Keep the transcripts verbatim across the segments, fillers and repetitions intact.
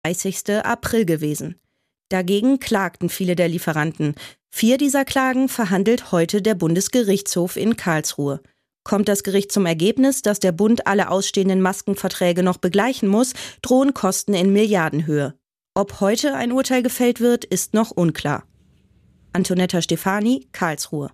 dreißigsten April gewesen. Dagegen klagten viele der Lieferanten. Vier dieser Klagen verhandelt heute der Bundesgerichtshof in Karlsruhe. Kommt das Gericht zum Ergebnis, dass der Bund alle ausstehenden Maskenverträge noch begleichen muss, drohen Kosten in Milliardenhöhe. Ob heute ein Urteil gefällt wird, ist noch unklar. Antonetta Stefani, Karlsruhe.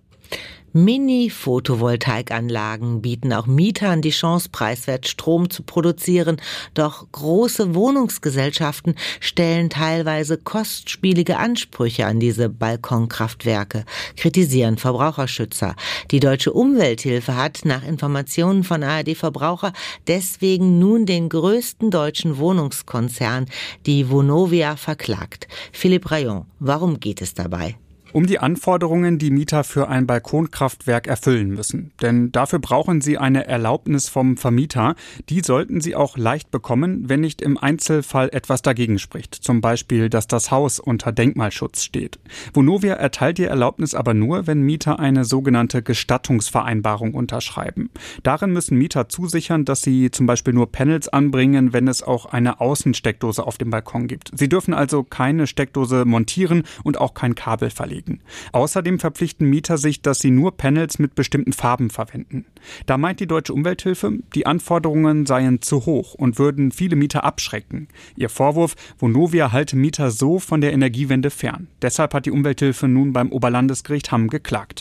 Mini-Photovoltaikanlagen bieten auch Mietern die Chance, preiswert Strom zu produzieren. Doch große Wohnungsgesellschaften stellen teilweise kostspielige Ansprüche an diese Balkonkraftwerke, kritisieren Verbraucherschützer. Die Deutsche Umwelthilfe hat nach Informationen von A R D Verbraucher deswegen nun den größten deutschen Wohnungskonzern, die Vonovia, verklagt. Philipp Rayon, warum geht es dabei? Um die Anforderungen, die Mieter für ein Balkonkraftwerk erfüllen müssen. Denn dafür brauchen sie eine Erlaubnis vom Vermieter. Die sollten sie auch leicht bekommen, wenn nicht im Einzelfall etwas dagegen spricht. Zum Beispiel, dass das Haus unter Denkmalschutz steht. Vonovia erteilt die Erlaubnis aber nur, wenn Mieter eine sogenannte Gestattungsvereinbarung unterschreiben. Darin müssen Mieter zusichern, dass sie zum Beispiel nur Panels anbringen, wenn es auch eine Außensteckdose auf dem Balkon gibt. Sie dürfen also keine Steckdose montieren und auch kein Kabel verlegen. Außerdem verpflichten Mieter sich, dass sie nur Panels mit bestimmten Farben verwenden. Da meint die Deutsche Umwelthilfe, die Anforderungen seien zu hoch und würden viele Mieter abschrecken. Ihr Vorwurf, Vonovia halte Mieter so von der Energiewende fern. Deshalb hat die Umwelthilfe nun beim Oberlandesgericht Hamm geklagt.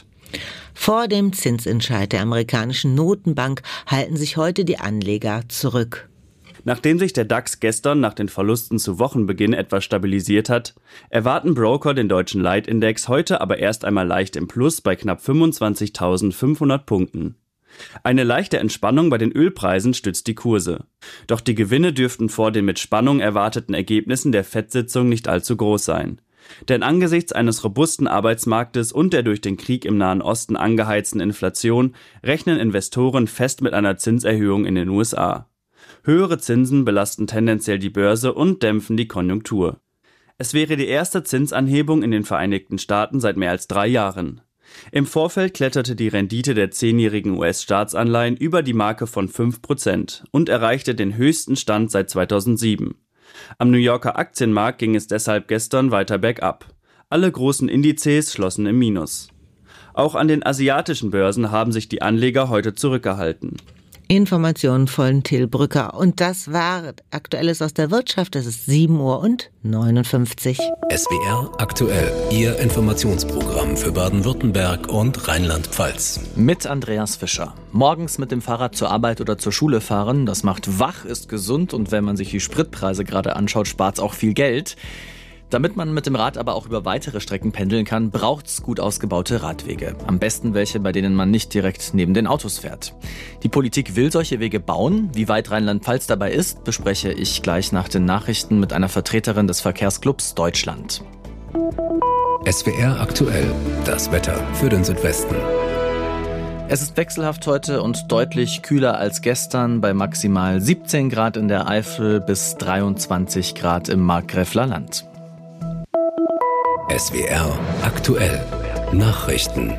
Vor dem Zinsentscheid der amerikanischen Notenbank halten sich heute die Anleger zurück. Nachdem sich der DAX gestern nach den Verlusten zu Wochenbeginn etwas stabilisiert hat, erwarten Broker den deutschen Leitindex heute aber erst einmal leicht im Plus bei knapp fünfundzwanzigtausendfünfhundert Punkten. Eine leichte Entspannung bei den Ölpreisen stützt die Kurse. Doch die Gewinne dürften vor den mit Spannung erwarteten Ergebnissen der FED-Sitzung nicht allzu groß sein. Denn angesichts eines robusten Arbeitsmarktes und der durch den Krieg im Nahen Osten angeheizten Inflation rechnen Investoren fest mit einer Zinserhöhung in den U S A. Höhere Zinsen belasten tendenziell die Börse und dämpfen die Konjunktur. Es wäre die erste Zinsanhebung in den Vereinigten Staaten seit mehr als drei Jahren. Im Vorfeld kletterte die Rendite der zehnjährigen U S-Staatsanleihen über die Marke von fünf Prozent und erreichte den höchsten Stand seit zweitausendsieben. Am New Yorker Aktienmarkt ging es deshalb gestern weiter bergab. Alle großen Indizes schlossen im Minus. Auch an den asiatischen Börsen haben sich die Anleger heute zurückgehalten. Informationen von Till Brücker. Und das war Aktuelles aus der Wirtschaft. Es ist sieben Uhr und neunundfünfzig. S W R aktuell, Ihr Informationsprogramm für Baden-Württemberg und Rheinland-Pfalz. Mit Andreas Fischer. Morgens mit dem Fahrrad zur Arbeit oder zur Schule fahren, das macht wach, ist gesund und wenn man sich die Spritpreise gerade anschaut, spart es auch viel Geld. Damit man mit dem Rad aber auch über weitere Strecken pendeln kann, braucht's gut ausgebaute Radwege. Am besten welche, bei denen man nicht direkt neben den Autos fährt. Die Politik will solche Wege bauen. Wie weit Rheinland-Pfalz dabei ist, bespreche ich gleich nach den Nachrichten mit einer Vertreterin des Verkehrsclubs Deutschland. S W R aktuell, das Wetter für den Südwesten. Es ist wechselhaft heute und deutlich kühler als gestern, bei maximal siebzehn Grad in der Eifel bis dreiundzwanzig Grad im Markgräfler Land. S W R aktuell, Nachrichten.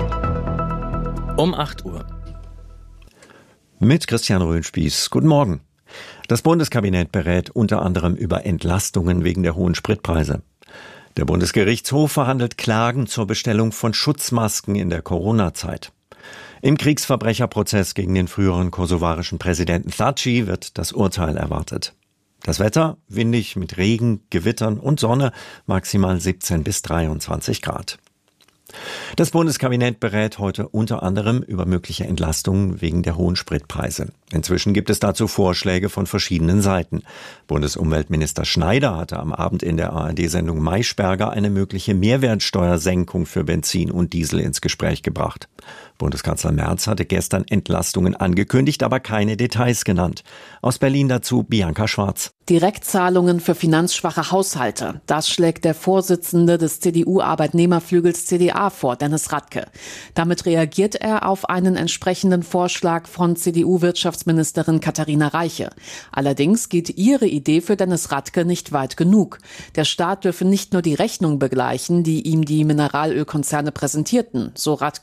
Um acht Uhr. Mit Christian Röhnspieß. Guten Morgen. Das Bundeskabinett berät unter anderem über Entlastungen wegen der hohen Spritpreise. Der Bundesgerichtshof verhandelt Klagen zur Bestellung von Schutzmasken in der Corona-Zeit. Im Kriegsverbrecherprozess gegen den früheren kosovarischen Präsidenten Thaçi wird das Urteil erwartet. Das Wetter windig mit Regen, Gewittern und Sonne, maximal siebzehn bis dreiundzwanzig Grad. Das Bundeskabinett berät heute unter anderem über mögliche Entlastungen wegen der hohen Spritpreise. Inzwischen gibt es dazu Vorschläge von verschiedenen Seiten. Bundesumweltminister Schneider hatte am Abend in der A R D-Sendung Maischberger eine mögliche Mehrwertsteuersenkung für Benzin und Diesel ins Gespräch gebracht. Bundeskanzler Merz hatte gestern Entlastungen angekündigt, aber keine Details genannt. Aus Berlin dazu Bianca Schwarz. Direktzahlungen für finanzschwache Haushalte. Das schlägt der Vorsitzende des C D U-Arbeitnehmerflügels C D A vor, Dennis Radke. Damit reagiert er auf einen entsprechenden Vorschlag von C D U-Wirtschaftsministerin Katharina Reiche. Allerdings geht ihre Idee für Dennis Radke nicht weit genug. Der Staat dürfe nicht nur die Rechnung begleichen, die ihm die Mineralölkonzerne präsentierten, so Radke zu Zeiten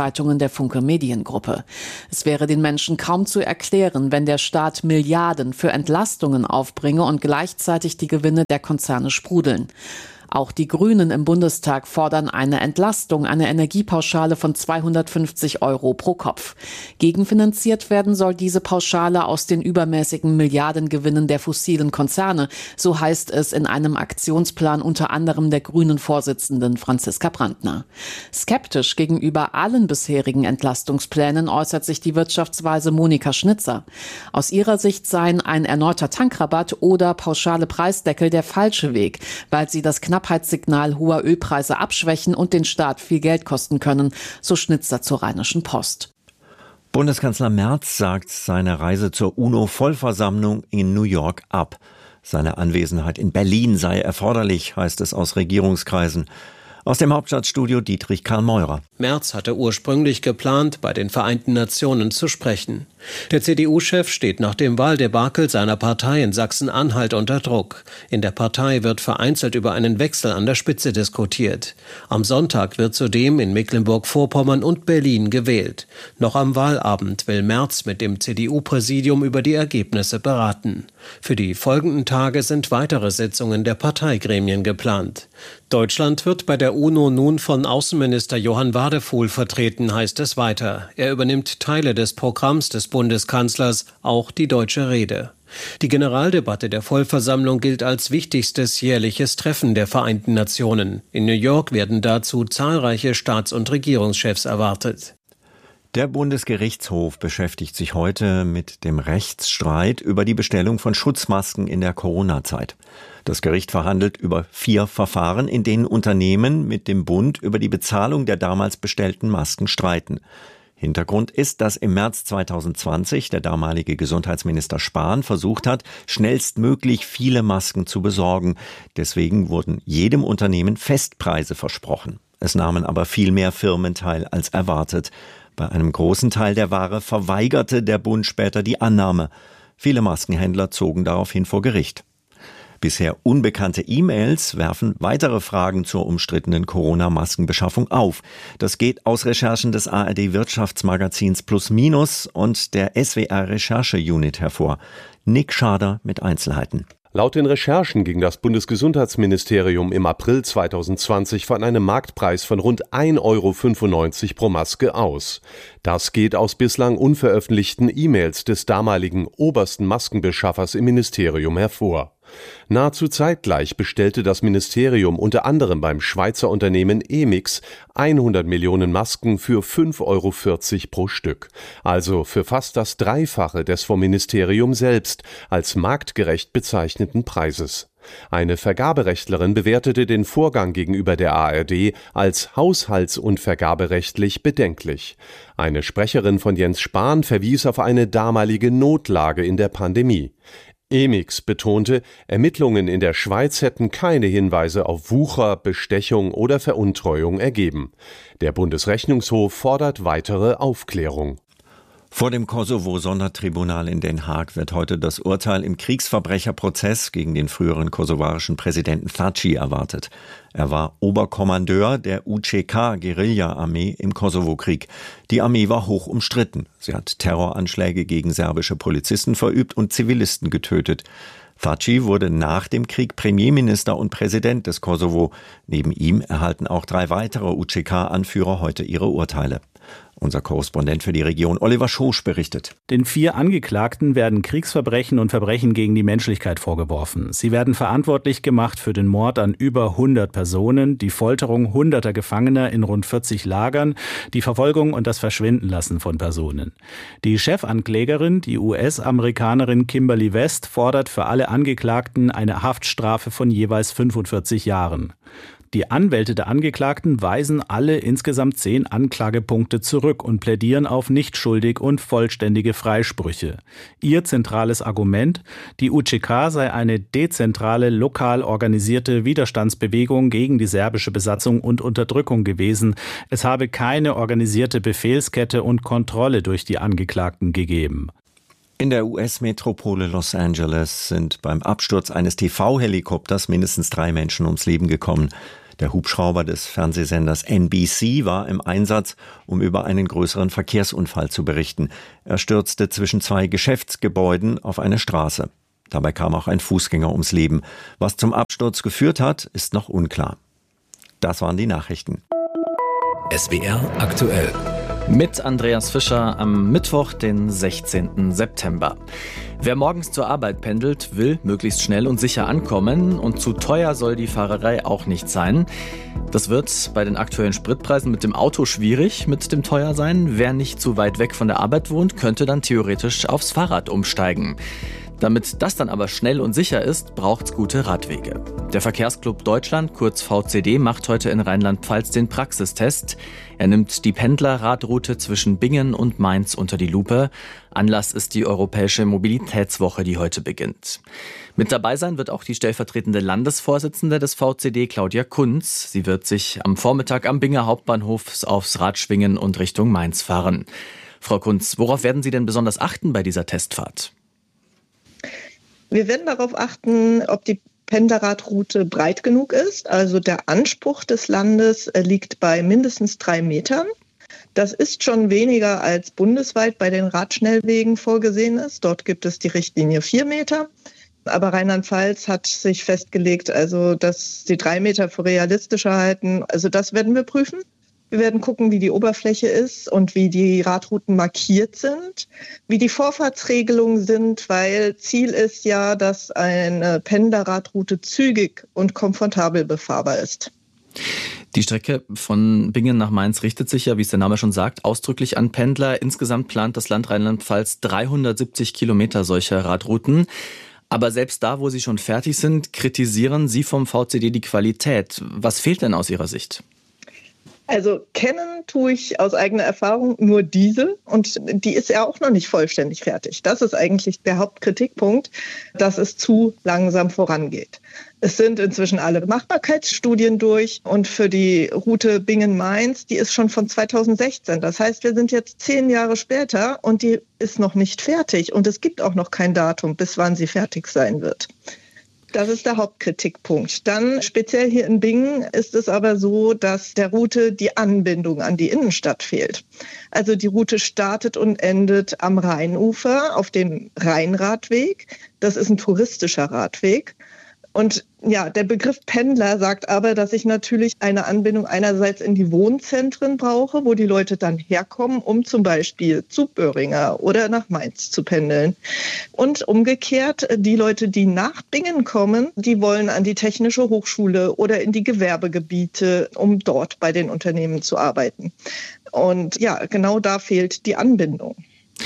Zeitungen der Funke Mediengruppe. Es wäre den Menschen kaum zu erklären, wenn der Staat Milliarden für Entlastungen aufbringe und gleichzeitig die Gewinne der Konzerne sprudeln. Auch die Grünen im Bundestag fordern eine Entlastung, eine Energiepauschale von zweihundertfünfzig Euro pro Kopf. Gegenfinanziert werden soll diese Pauschale aus den übermäßigen Milliardengewinnen der fossilen Konzerne, so heißt es in einem Aktionsplan unter anderem der Grünen-Vorsitzenden Franziska Brandner. Skeptisch gegenüber allen bisherigen Entlastungsplänen äußert sich die Wirtschaftsweise Monika Schnitzer. Aus ihrer Sicht seien ein erneuter Tankrabatt oder pauschale Preisdeckel der falsche Weg, weil sie das Knappheitssignal hoher Ölpreise abschwächen und den Staat viel Geld kosten können, so Schnitzer zur Rheinischen Post. Bundeskanzler Merz sagt seine Reise zur UNO-Vollversammlung in New York ab. Seine Anwesenheit in Berlin sei erforderlich, heißt es aus Regierungskreisen. Aus dem Hauptstadtstudio Dietrich Karl Meurer. Merz hatte ursprünglich geplant, bei den Vereinten Nationen zu sprechen. Der C D U-Chef steht nach dem Wahldebakel seiner Partei in Sachsen-Anhalt unter Druck. In der Partei wird vereinzelt über einen Wechsel an der Spitze diskutiert. Am Sonntag wird zudem in Mecklenburg-Vorpommern und Berlin gewählt. Noch am Wahlabend will Merz mit dem C D U-Präsidium über die Ergebnisse beraten. Für die folgenden Tage sind weitere Sitzungen der Parteigremien geplant. Deutschland wird bei der UNO nun von Außenminister Johann Wadefuhl vertreten, heißt es weiter. Er übernimmt Teile des Programms des Bundeskanzlers, auch die deutsche Rede. Die Generaldebatte der Vollversammlung gilt als wichtigstes jährliches Treffen der Vereinten Nationen. In New York werden dazu zahlreiche Staats- und Regierungschefs erwartet. Der Bundesgerichtshof beschäftigt sich heute mit dem Rechtsstreit über die Bestellung von Schutzmasken in der Corona-Zeit. Das Gericht verhandelt über vier Verfahren, in denen Unternehmen mit dem Bund über die Bezahlung der damals bestellten Masken streiten. Hintergrund ist, dass im März zweitausendzwanzig der damalige Gesundheitsminister Spahn versucht hat, schnellstmöglich viele Masken zu besorgen. Deswegen wurden jedem Unternehmen Festpreise versprochen. Es nahmen aber viel mehr Firmen teil als erwartet. Bei einem großen Teil der Ware verweigerte der Bund später die Annahme. Viele Maskenhändler zogen daraufhin vor Gericht. Bisher unbekannte E-Mails werfen weitere Fragen zur umstrittenen Corona-Maskenbeschaffung auf. Das geht aus Recherchen des A R D-Wirtschaftsmagazins Plus Minus und der S W R-Recherche-Unit hervor. Nick Schader mit Einzelheiten. Laut den Recherchen ging das Bundesgesundheitsministerium im April zweitausendzwanzig von einem Marktpreis von rund ein Euro fünfundneunzig pro Maske aus. Das geht aus bislang unveröffentlichten E-Mails des damaligen obersten Maskenbeschaffers im Ministerium hervor. Nahezu zeitgleich bestellte das Ministerium unter anderem beim Schweizer Unternehmen Emix hundert Millionen Masken für fünf Euro vierzig pro Stück, also für fast das Dreifache des vom Ministerium selbst als marktgerecht bezeichneten Preises. Eine Vergaberechtlerin bewertete den Vorgang gegenüber der A R D als haushalts- und vergaberechtlich bedenklich. Eine Sprecherin von Jens Spahn verwies auf eine damalige Notlage in der Pandemie. Emix betonte, Ermittlungen in der Schweiz hätten keine Hinweise auf Wucher, Bestechung oder Veruntreuung ergeben. Der Bundesrechnungshof fordert weitere Aufklärung. Vor dem Kosovo-Sondertribunal in Den Haag wird heute das Urteil im Kriegsverbrecherprozess gegen den früheren kosovarischen Präsidenten Thaci erwartet. Er war Oberkommandeur der U C K-Guerilla-Armee im Kosovo-Krieg. Die Armee war hoch umstritten. Sie hat Terroranschläge gegen serbische Polizisten verübt und Zivilisten getötet. Thaci wurde nach dem Krieg Premierminister und Präsident des Kosovo. Neben ihm erhalten auch drei weitere U C K-Anführer heute ihre Urteile. Unser Korrespondent für die Region Oliver Schosch berichtet. Den vier Angeklagten werden Kriegsverbrechen und Verbrechen gegen die Menschlichkeit vorgeworfen. Sie werden verantwortlich gemacht für den Mord an über hundert Personen, die Folterung hunderter Gefangener in rund vierzig Lagern, die Verfolgung und das Verschwindenlassen von Personen. Die Chefanklägerin, die U S-Amerikanerin Kimberly West, fordert für alle Angeklagten eine Haftstrafe von jeweils fünfundvierzig Jahren. Die Anwälte der Angeklagten weisen alle insgesamt zehn Anklagepunkte zurück und plädieren auf nicht schuldig und vollständige Freisprüche. Ihr zentrales Argument: Die U C K sei eine dezentrale, lokal organisierte Widerstandsbewegung gegen die serbische Besatzung und Unterdrückung gewesen. Es habe keine organisierte Befehlskette und Kontrolle durch die Angeklagten gegeben. In der U S-Metropole Los Angeles sind beim Absturz eines T V-Helikopters mindestens drei Menschen ums Leben gekommen. Der Hubschrauber des Fernsehsenders N B C war im Einsatz, um über einen größeren Verkehrsunfall zu berichten. Er stürzte zwischen zwei Geschäftsgebäuden auf eine Straße. Dabei kam auch ein Fußgänger ums Leben. Was zum Absturz geführt hat, ist noch unklar. Das waren die Nachrichten. S W R aktuell. Mit Andreas Fischer am Mittwoch, den sechzehnten September. Wer morgens zur Arbeit pendelt, will möglichst schnell und sicher ankommen und zu teuer soll die Fahrerei auch nicht sein. Das wird bei den aktuellen Spritpreisen mit dem Auto schwierig, mit dem teuer sein. Wer nicht zu weit weg von der Arbeit wohnt, könnte dann theoretisch aufs Fahrrad umsteigen. Damit das dann aber schnell und sicher ist, braucht's gute Radwege. Der Verkehrsclub Deutschland, kurz V C D, macht heute in Rheinland-Pfalz den Praxistest. Er nimmt die Pendlerradroute zwischen Bingen und Mainz unter die Lupe. Anlass ist die Europäische Mobilitätswoche, die heute beginnt. Mit dabei sein wird auch die stellvertretende Landesvorsitzende des V C D, Claudia Kunz. Sie wird sich am Vormittag am Binger Hauptbahnhof aufs Rad schwingen und Richtung Mainz fahren. Frau Kunz, worauf werden Sie denn besonders achten bei dieser Testfahrt? Wir werden darauf achten, ob die Pendlerradroute breit genug ist. Also der Anspruch des Landes liegt bei mindestens drei Metern. Das ist schon weniger als bundesweit bei den Radschnellwegen vorgesehen ist. Dort gibt es die Richtlinie vier Meter. Aber Rheinland-Pfalz hat sich festgelegt, also dass sie drei Meter für realistischer halten. Also das werden wir prüfen. Wir werden gucken, wie die Oberfläche ist und wie die Radrouten markiert sind, wie die Vorfahrtsregelungen sind, weil Ziel ist ja, dass eine Pendlerradroute zügig und komfortabel befahrbar ist. Die Strecke von Bingen nach Mainz richtet sich ja, wie es der Name schon sagt, ausdrücklich an Pendler. Insgesamt plant das Land Rheinland-Pfalz dreihundertsiebzig Kilometer solcher Radrouten. Aber selbst da, wo sie schon fertig sind, kritisieren Sie vom V C D die Qualität. Was fehlt denn aus Ihrer Sicht? Also kennen tue ich aus eigener Erfahrung nur diese und die ist ja auch noch nicht vollständig fertig. Das ist eigentlich der Hauptkritikpunkt, dass es zu langsam vorangeht. Es sind inzwischen alle Machbarkeitsstudien durch und für die Route Bingen-Mainz, die ist schon von zweitausendsechzehn. Das heißt, wir sind jetzt zehn Jahre später und die ist noch nicht fertig und es gibt auch noch kein Datum, bis wann sie fertig sein wird. Das ist der Hauptkritikpunkt. Dann speziell hier in Bingen ist es aber so, dass der Route die Anbindung an die Innenstadt fehlt. Also die Route startet und endet am Rheinufer auf dem Rheinradweg. Das ist ein touristischer Radweg. Und ja, der Begriff Pendler sagt aber, dass ich natürlich eine Anbindung einerseits in die Wohnzentren brauche, wo die Leute dann herkommen, um zum Beispiel zu Böhringer oder nach Mainz zu pendeln. Und umgekehrt, die Leute, die nach Bingen kommen, die wollen an die Technische Hochschule oder in die Gewerbegebiete, um dort bei den Unternehmen zu arbeiten. Und ja, genau da fehlt die Anbindung.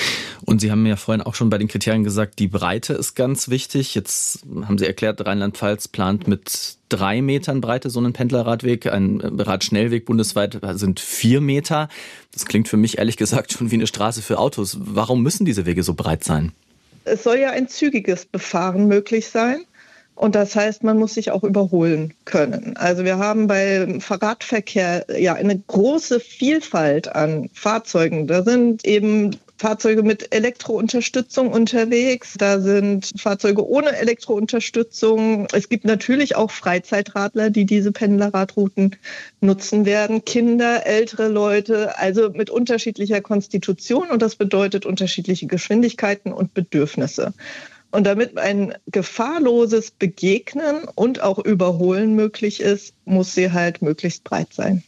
Und Sie haben ja vorhin auch schon bei den Kriterien gesagt, die Breite ist ganz wichtig. Jetzt haben Sie erklärt, Rheinland-Pfalz plant mit drei Metern Breite so einen Pendlerradweg. Ein Radschnellweg bundesweit sind vier Meter. Das klingt für mich ehrlich gesagt schon wie eine Straße für Autos. Warum müssen diese Wege so breit sein? Es soll ja ein zügiges Befahren möglich sein. Und das heißt, man muss sich auch überholen können. Also wir haben beim Radverkehr ja eine große Vielfalt an Fahrzeugen. Da sind eben Fahrzeuge mit Elektrounterstützung unterwegs. Da sind Fahrzeuge ohne Elektrounterstützung. Es gibt natürlich auch Freizeitradler, die diese Pendlerradrouten nutzen werden. Kinder, ältere Leute, also mit unterschiedlicher Konstitution. Und das bedeutet unterschiedliche Geschwindigkeiten und Bedürfnisse. Und damit ein gefahrloses Begegnen und auch Überholen möglich ist, muss sie halt möglichst breit sein.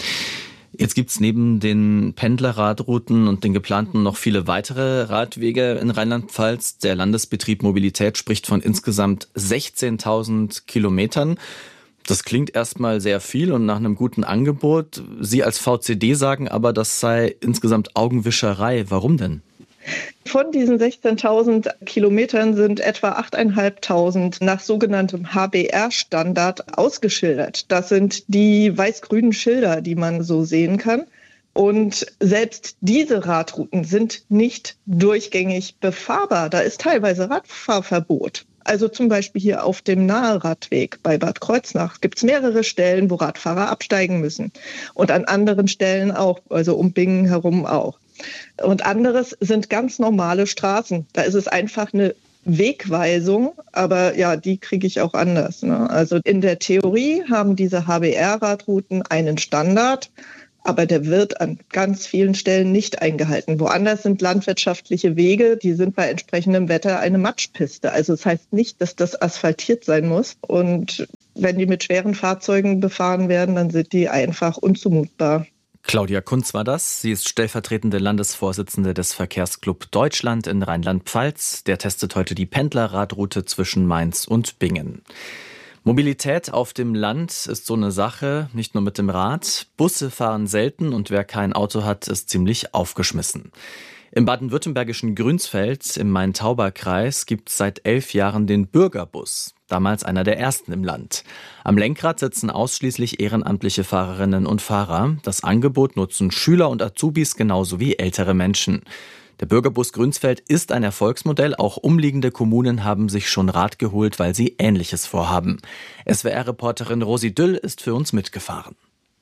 Jetzt gibt es neben den Pendlerradrouten und den geplanten noch viele weitere Radwege in Rheinland-Pfalz. Der Landesbetrieb Mobilität spricht von insgesamt sechzehntausend Kilometern. Das klingt erstmal sehr viel und nach einem guten Angebot. Sie als V C D sagen aber, das sei insgesamt Augenwischerei. Warum denn? Von diesen sechzehntausend Kilometern sind etwa achttausendfünfhundert nach sogenanntem H B R-Standard ausgeschildert. Das sind die weiß-grünen Schilder, die man so sehen kann. Und selbst diese Radrouten sind nicht durchgängig befahrbar. Da ist teilweise Radfahrverbot. Also zum Beispiel hier auf dem Naheradweg bei Bad Kreuznach gibt es mehrere Stellen, wo Radfahrer absteigen müssen. Und an anderen Stellen auch, also um Bingen herum auch. Und anderes sind ganz normale Straßen. Da ist es einfach eine Wegweisung, aber ja, die kriege ich auch anders. Ne? Also in der Theorie haben diese H B R-Radrouten einen Standard, aber der wird an ganz vielen Stellen nicht eingehalten. Woanders sind landwirtschaftliche Wege, die sind bei entsprechendem Wetter eine Matschpiste. Also das heißt nicht, dass das asphaltiert sein muss. Und wenn die mit schweren Fahrzeugen befahren werden, dann sind die einfach unzumutbar. Claudia Kunz war das. Sie ist stellvertretende Landesvorsitzende des Verkehrsclub Deutschland in Rheinland-Pfalz. Der testet heute die Pendlerradroute zwischen Mainz und Bingen. Mobilität auf dem Land ist so eine Sache, nicht nur mit dem Rad. Busse fahren selten und wer kein Auto hat, ist ziemlich aufgeschmissen. Im baden-württembergischen Grünsfeld im Main-Tauber-Kreis gibt es seit elf Jahren den Bürgerbus. Damals einer der ersten im Land. Am Lenkrad sitzen ausschließlich ehrenamtliche Fahrerinnen und Fahrer. Das Angebot nutzen Schüler und Azubis genauso wie ältere Menschen. Der Bürgerbus Grünsfeld ist ein Erfolgsmodell. Auch umliegende Kommunen haben sich schon Rat geholt, weil sie Ähnliches vorhaben. S W R-Reporterin Rosi Düll ist für uns mitgefahren.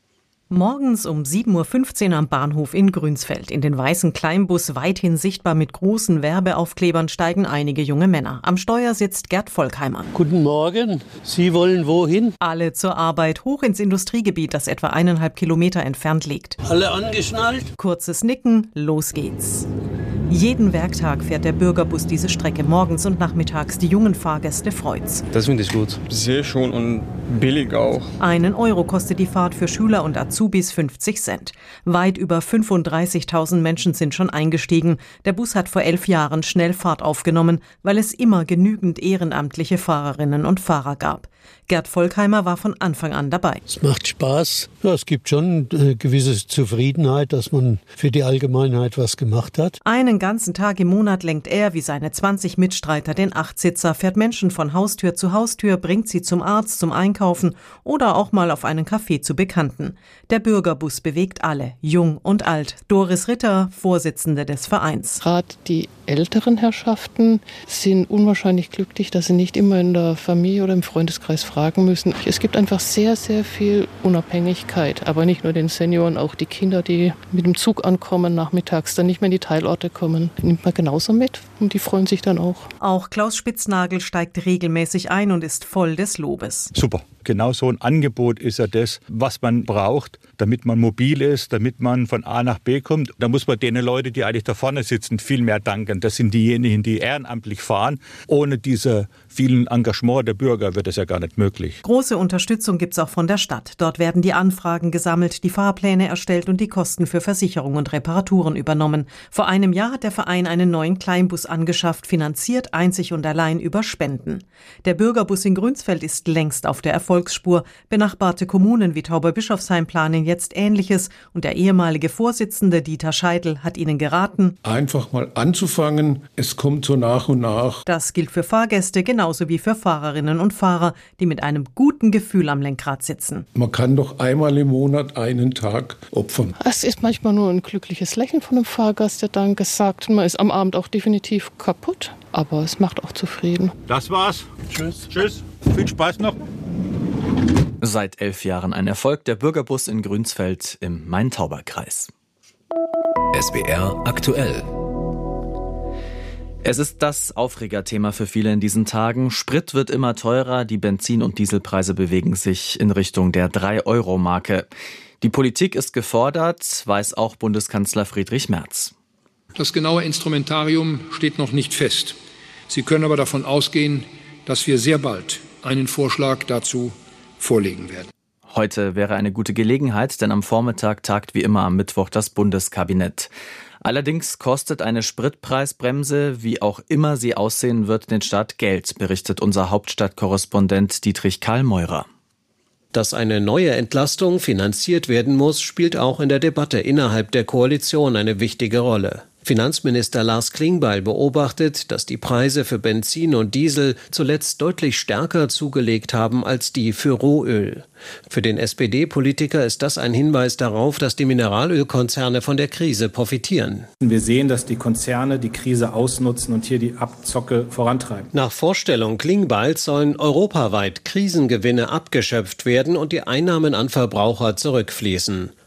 Morgens um sieben Uhr fünfzehn am Bahnhof in Grünsfeld. In den weißen Kleinbus, weithin sichtbar mit großen Werbeaufklebern, steigen einige junge Männer. Am Steuer sitzt Gerd Volkheimer. Guten Morgen. Sie wollen wohin? Alle zur Arbeit, hoch ins Industriegebiet, das etwa eineinhalb Kilometer entfernt liegt. Alle angeschnallt? Kurzes Nicken, los geht's. Jeden Werktag fährt der Bürgerbus diese Strecke, morgens und nachmittags. Die jungen Fahrgäste freut's. Das finde ich gut. Sehr schön und billig auch. Einen Euro kostet die Fahrt für Schüler und Azubis fünfzig Cent. Weit über fünfunddreißigtausend Menschen sind schon eingestiegen. Der Bus hat vor elf Jahren schnell Fahrt aufgenommen, weil es immer genügend ehrenamtliche Fahrerinnen und Fahrer gab. Gerd Volkheimer war von Anfang an dabei. Es macht Spaß. Ja, es gibt schon eine gewisse Zufriedenheit, dass man für die Allgemeinheit was gemacht hat. Einen ganzen Tag im Monat lenkt er wie seine zwanzig Mitstreiter den Achtsitzer, fährt Menschen von Haustür zu Haustür, bringt sie zum Arzt, zum Einkaufen oder auch mal auf einen Kaffee zu Bekannten. Der Bürgerbus bewegt alle, jung und alt. Doris Ritter, Vorsitzende des Vereins. Gerade die älteren Herrschaften sind unwahrscheinlich glücklich, dass sie nicht immer in der Familie oder im Freundeskreis fragen müssen. Es gibt einfach sehr, sehr viel Unabhängigkeit. Aber nicht nur den Senioren, auch die Kinder, die mit dem Zug ankommen, nachmittags dann nicht mehr in die Teilorte kommen, nimmt man genauso mit und die freuen sich dann auch. Auch Klaus Spitznagel steigt regelmäßig ein und ist voll des Lobes. Super. Genau so ein Angebot ist ja das, was man braucht, damit man mobil ist, damit man von A nach B kommt. Da muss man den Leuten, die eigentlich da vorne sitzen, viel mehr danken. Das sind diejenigen, die ehrenamtlich fahren. Ohne diese vielen Engagement der Bürger wird es ja gar nicht möglich. Große Unterstützung gibt es auch von der Stadt. Dort werden die Anfragen gesammelt, die Fahrpläne erstellt und die Kosten für Versicherung und Reparaturen übernommen. Vor einem Jahr hat der Verein einen neuen Kleinbus angeschafft, finanziert einzig und allein über Spenden. Der Bürgerbus in Grünsfeld ist längst auf der Erfolgsspur. Benachbarte Kommunen wie Tauberbischofsheim planen jetzt Ähnliches und der ehemalige Vorsitzende Dieter Scheidel hat ihnen geraten, einfach mal anzufangen, es kommt so nach und nach. Das gilt für Fahrgäste genauso wie für Fahrerinnen und Fahrer, die mit einem guten Gefühl am Lenkrad sitzen. Man kann doch einmal im Monat einen Tag opfern. Es ist manchmal nur ein glückliches Lächeln von einem Fahrgast, der Danke sagt. Man ist am Abend auch definitiv kaputt, aber es macht auch zufrieden. Das war's. Tschüss. Tschüss. Viel Spaß noch. Seit elf Jahren ein Erfolg, der Bürgerbus in Grünsfeld im Main-Tauber-Kreis. S W R aktuell. Es ist das Aufregerthema für viele in diesen Tagen. Sprit wird immer teurer, die Benzin- und Dieselpreise bewegen sich in Richtung der drei Euro Marke. Die Politik ist gefordert, weiß auch Bundeskanzler Friedrich Merz. Das genaue Instrumentarium steht noch nicht fest. Sie können aber davon ausgehen, dass wir sehr bald einen Vorschlag dazu vorlegen werden. Heute wäre eine gute Gelegenheit, denn am Vormittag tagt wie immer am Mittwoch das Bundeskabinett. Allerdings kostet eine Spritpreisbremse, wie auch immer sie aussehen wird, den Staat Geld, berichtet unser Hauptstadtkorrespondent Dietrich Karl-Meurer. Dass eine neue Entlastung finanziert werden muss, spielt auch in der Debatte innerhalb der Koalition eine wichtige Rolle. Finanzminister Lars Klingbeil beobachtet, dass die Preise für Benzin und Diesel zuletzt deutlich stärker zugelegt haben als die für Rohöl. Für den S P D-Politiker ist das ein Hinweis darauf, dass die Mineralölkonzerne von der Krise profitieren. Wir sehen, dass die Konzerne die Krise ausnutzen und hier die Abzocke vorantreiben. Nach Vorstellung Klingbeils sollen europaweit Krisengewinne abgeschöpft werden und die Einnahmen an Verbraucher zurückfließen.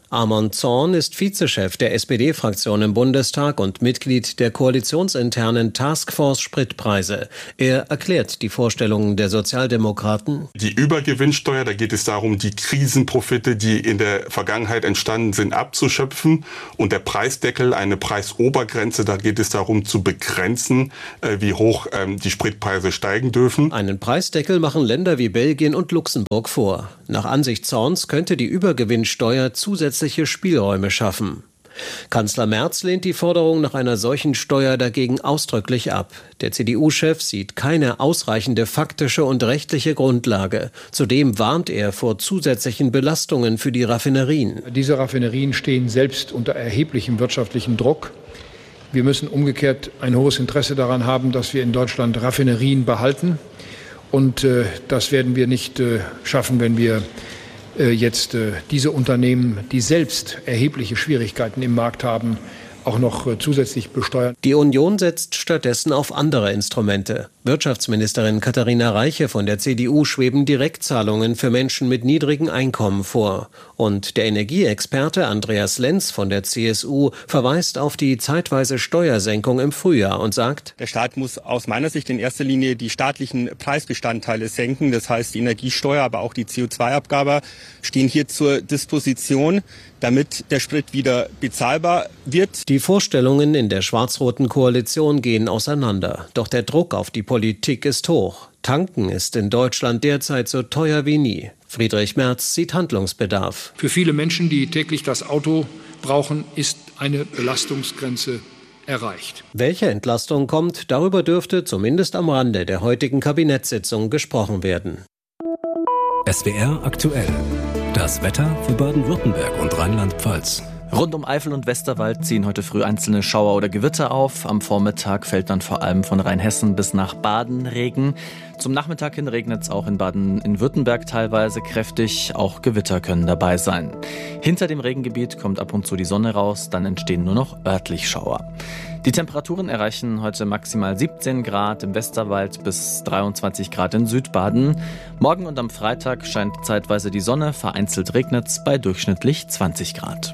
Armand Zorn ist Vizechef der S P D-Fraktion im Bundestag und Mitglied der koalitionsinternen Taskforce Spritpreise. Er erklärt die Vorstellungen der Sozialdemokraten. Die Übergewinnsteuer, da geht es darum, die Krisenprofite, die in der Vergangenheit entstanden sind, abzuschöpfen. Und der Preisdeckel, eine Preisobergrenze, da geht es darum zu begrenzen, wie hoch die Spritpreise steigen dürfen. Einen Preisdeckel machen Länder wie Belgien und Luxemburg vor. Nach Ansicht Zorns könnte die Übergewinnsteuer zusätzliche Spielräume schaffen. Kanzler Merz lehnt die Forderung nach einer solchen Steuer dagegen ausdrücklich ab. Der C D U-Chef sieht keine ausreichende faktische und rechtliche Grundlage. Zudem warnt er vor zusätzlichen Belastungen für die Raffinerien. Diese Raffinerien stehen selbst unter erheblichem wirtschaftlichen Druck. Wir müssen umgekehrt ein hohes Interesse daran haben, dass wir in Deutschland Raffinerien behalten. Und äh, das werden wir nicht äh, schaffen, wenn wir äh, jetzt äh, diese Unternehmen, die selbst erhebliche Schwierigkeiten im Markt haben, auch noch äh, zusätzlich besteuern. Die Union setzt stattdessen auf andere Instrumente. Wirtschaftsministerin Katharina Reiche von der C D U schweben Direktzahlungen für Menschen mit niedrigen Einkommen vor. Und der Energieexperte Andreas Lenz von der C S U verweist auf die zeitweise Steuersenkung im Frühjahr und sagt: Der Staat muss aus meiner Sicht in erster Linie die staatlichen Preisbestandteile senken. Das heißt, die Energiesteuer, aber auch die C O zwei Abgabe stehen hier zur Disposition, damit der Sprit wieder bezahlbar wird. Die Vorstellungen in der schwarz-roten Koalition gehen auseinander. Doch der Druck auf die Politik ist hoch. Tanken ist in Deutschland derzeit so teuer wie nie. Friedrich Merz sieht Handlungsbedarf. Für viele Menschen, die täglich das Auto brauchen, ist eine Belastungsgrenze erreicht. Welche Entlastung kommt, darüber dürfte zumindest am Rande der heutigen Kabinettssitzung gesprochen werden. S W R aktuell. Das Wetter für Baden-Württemberg und Rheinland-Pfalz. Rund um Eifel und Westerwald ziehen heute früh einzelne Schauer oder Gewitter auf. Am Vormittag fällt dann vor allem von Rheinhessen bis nach Baden Regen. Zum Nachmittag hin regnet es auch in Baden in Württemberg teilweise kräftig. Auch Gewitter können dabei sein. Hinter dem Regengebiet kommt ab und zu die Sonne raus. Dann entstehen nur noch örtlich Schauer. Die Temperaturen erreichen heute maximal siebzehn Grad im Westerwald bis dreiundzwanzig Grad in Südbaden. Morgen und am Freitag scheint zeitweise die Sonne. Vereinzelt regnet es bei durchschnittlich zwanzig Grad.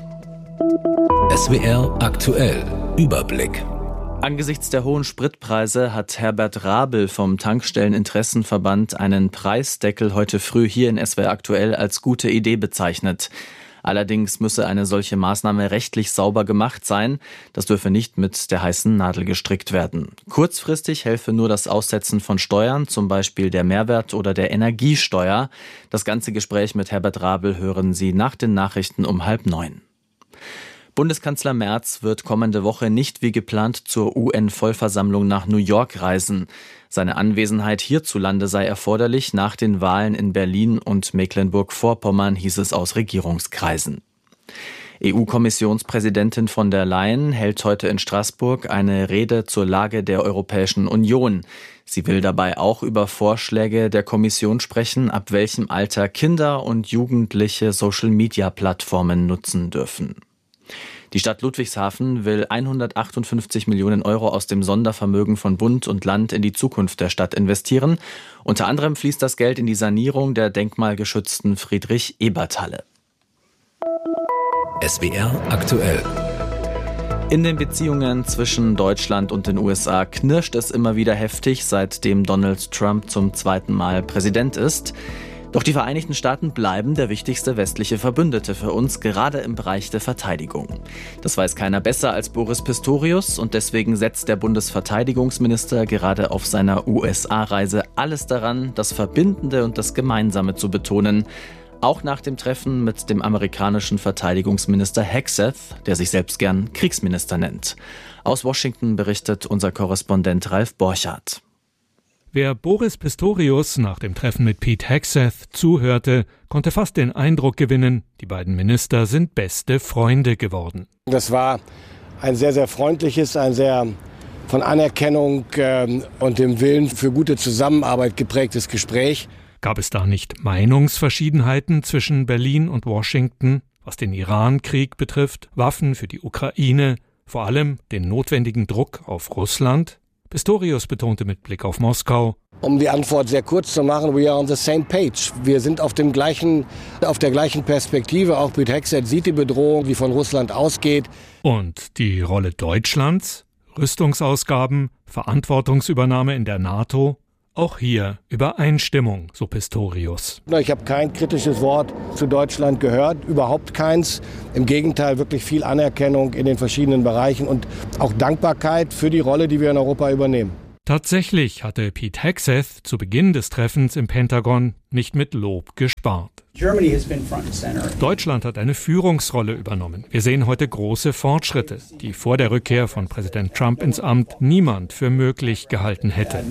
S W R aktuell. Überblick. Angesichts der hohen Spritpreise hat Herbert Rabel vom Tankstelleninteressenverband einen Preisdeckel heute früh hier in S W R aktuell als gute Idee bezeichnet. Allerdings müsse eine solche Maßnahme rechtlich sauber gemacht sein. Das dürfe nicht mit der heißen Nadel gestrickt werden. Kurzfristig helfe nur das Aussetzen von Steuern, zum Beispiel der Mehrwert- oder der Energiesteuer. Das ganze Gespräch mit Herbert Rabel hören Sie nach den Nachrichten um halb neun. Bundeskanzler Merz wird kommende Woche nicht wie geplant zur U N-Vollversammlung nach New York reisen. Seine Anwesenheit hierzulande sei erforderlich nach den Wahlen in Berlin und Mecklenburg-Vorpommern, hieß es aus Regierungskreisen. E U-Kommissionspräsidentin von der Leyen hält heute in Straßburg eine Rede zur Lage der Europäischen Union. Sie will dabei auch über Vorschläge der Kommission sprechen, ab welchem Alter Kinder und Jugendliche Social-Media-Plattformen nutzen dürfen. Die Stadt Ludwigshafen will hundertachtundfünfzig Millionen Euro aus dem Sondervermögen von Bund und Land in die Zukunft der Stadt investieren. Unter anderem fließt das Geld in die Sanierung der denkmalgeschützten Friedrich-Ebert-Halle. S W R aktuell. In den Beziehungen zwischen Deutschland und den U S A knirscht es immer wieder heftig, seitdem Donald Trump zum zweiten Mal Präsident ist. Doch die Vereinigten Staaten bleiben der wichtigste westliche Verbündete für uns, gerade im Bereich der Verteidigung. Das weiß keiner besser als Boris Pistorius und deswegen setzt der Bundesverteidigungsminister gerade auf seiner U S A-Reise alles daran, das Verbindende und das Gemeinsame zu betonen. Auch nach dem Treffen mit dem amerikanischen Verteidigungsminister Hegseth, der sich selbst gern Kriegsminister nennt. Aus Washington berichtet unser Korrespondent Ralf Borchardt. Wer Boris Pistorius nach dem Treffen mit Pete Hegseth zuhörte, konnte fast den Eindruck gewinnen, die beiden Minister sind beste Freunde geworden. Das war ein sehr, sehr freundliches, ein sehr von Anerkennung äh, und dem Willen für gute Zusammenarbeit geprägtes Gespräch. Gab es da nicht Meinungsverschiedenheiten zwischen Berlin und Washington, was den Iran-Krieg betrifft, Waffen für die Ukraine, vor allem den notwendigen Druck auf Russland? Pistorius betonte mit Blick auf Moskau: Um die Antwort sehr kurz zu machen, we are on the same page. Wir sind auf dem gleichen, auf der gleichen Perspektive. Auch Pete Hegseth sieht die Bedrohung, die von Russland ausgeht. Und die Rolle Deutschlands? Rüstungsausgaben, Verantwortungsübernahme in der NATO? Auch hier Übereinstimmung, so Pistorius. Ich habe kein kritisches Wort zu Deutschland gehört, überhaupt keins. Im Gegenteil, wirklich viel Anerkennung in den verschiedenen Bereichen und auch Dankbarkeit für die Rolle, die wir in Europa übernehmen. Tatsächlich hatte Pete Hegseth zu Beginn des Treffens im Pentagon nicht mit Lob gespart. Deutschland hat eine Führungsrolle übernommen. Wir sehen heute große Fortschritte, die vor der Rückkehr von Präsident Trump ins Amt niemand für möglich gehalten hätte.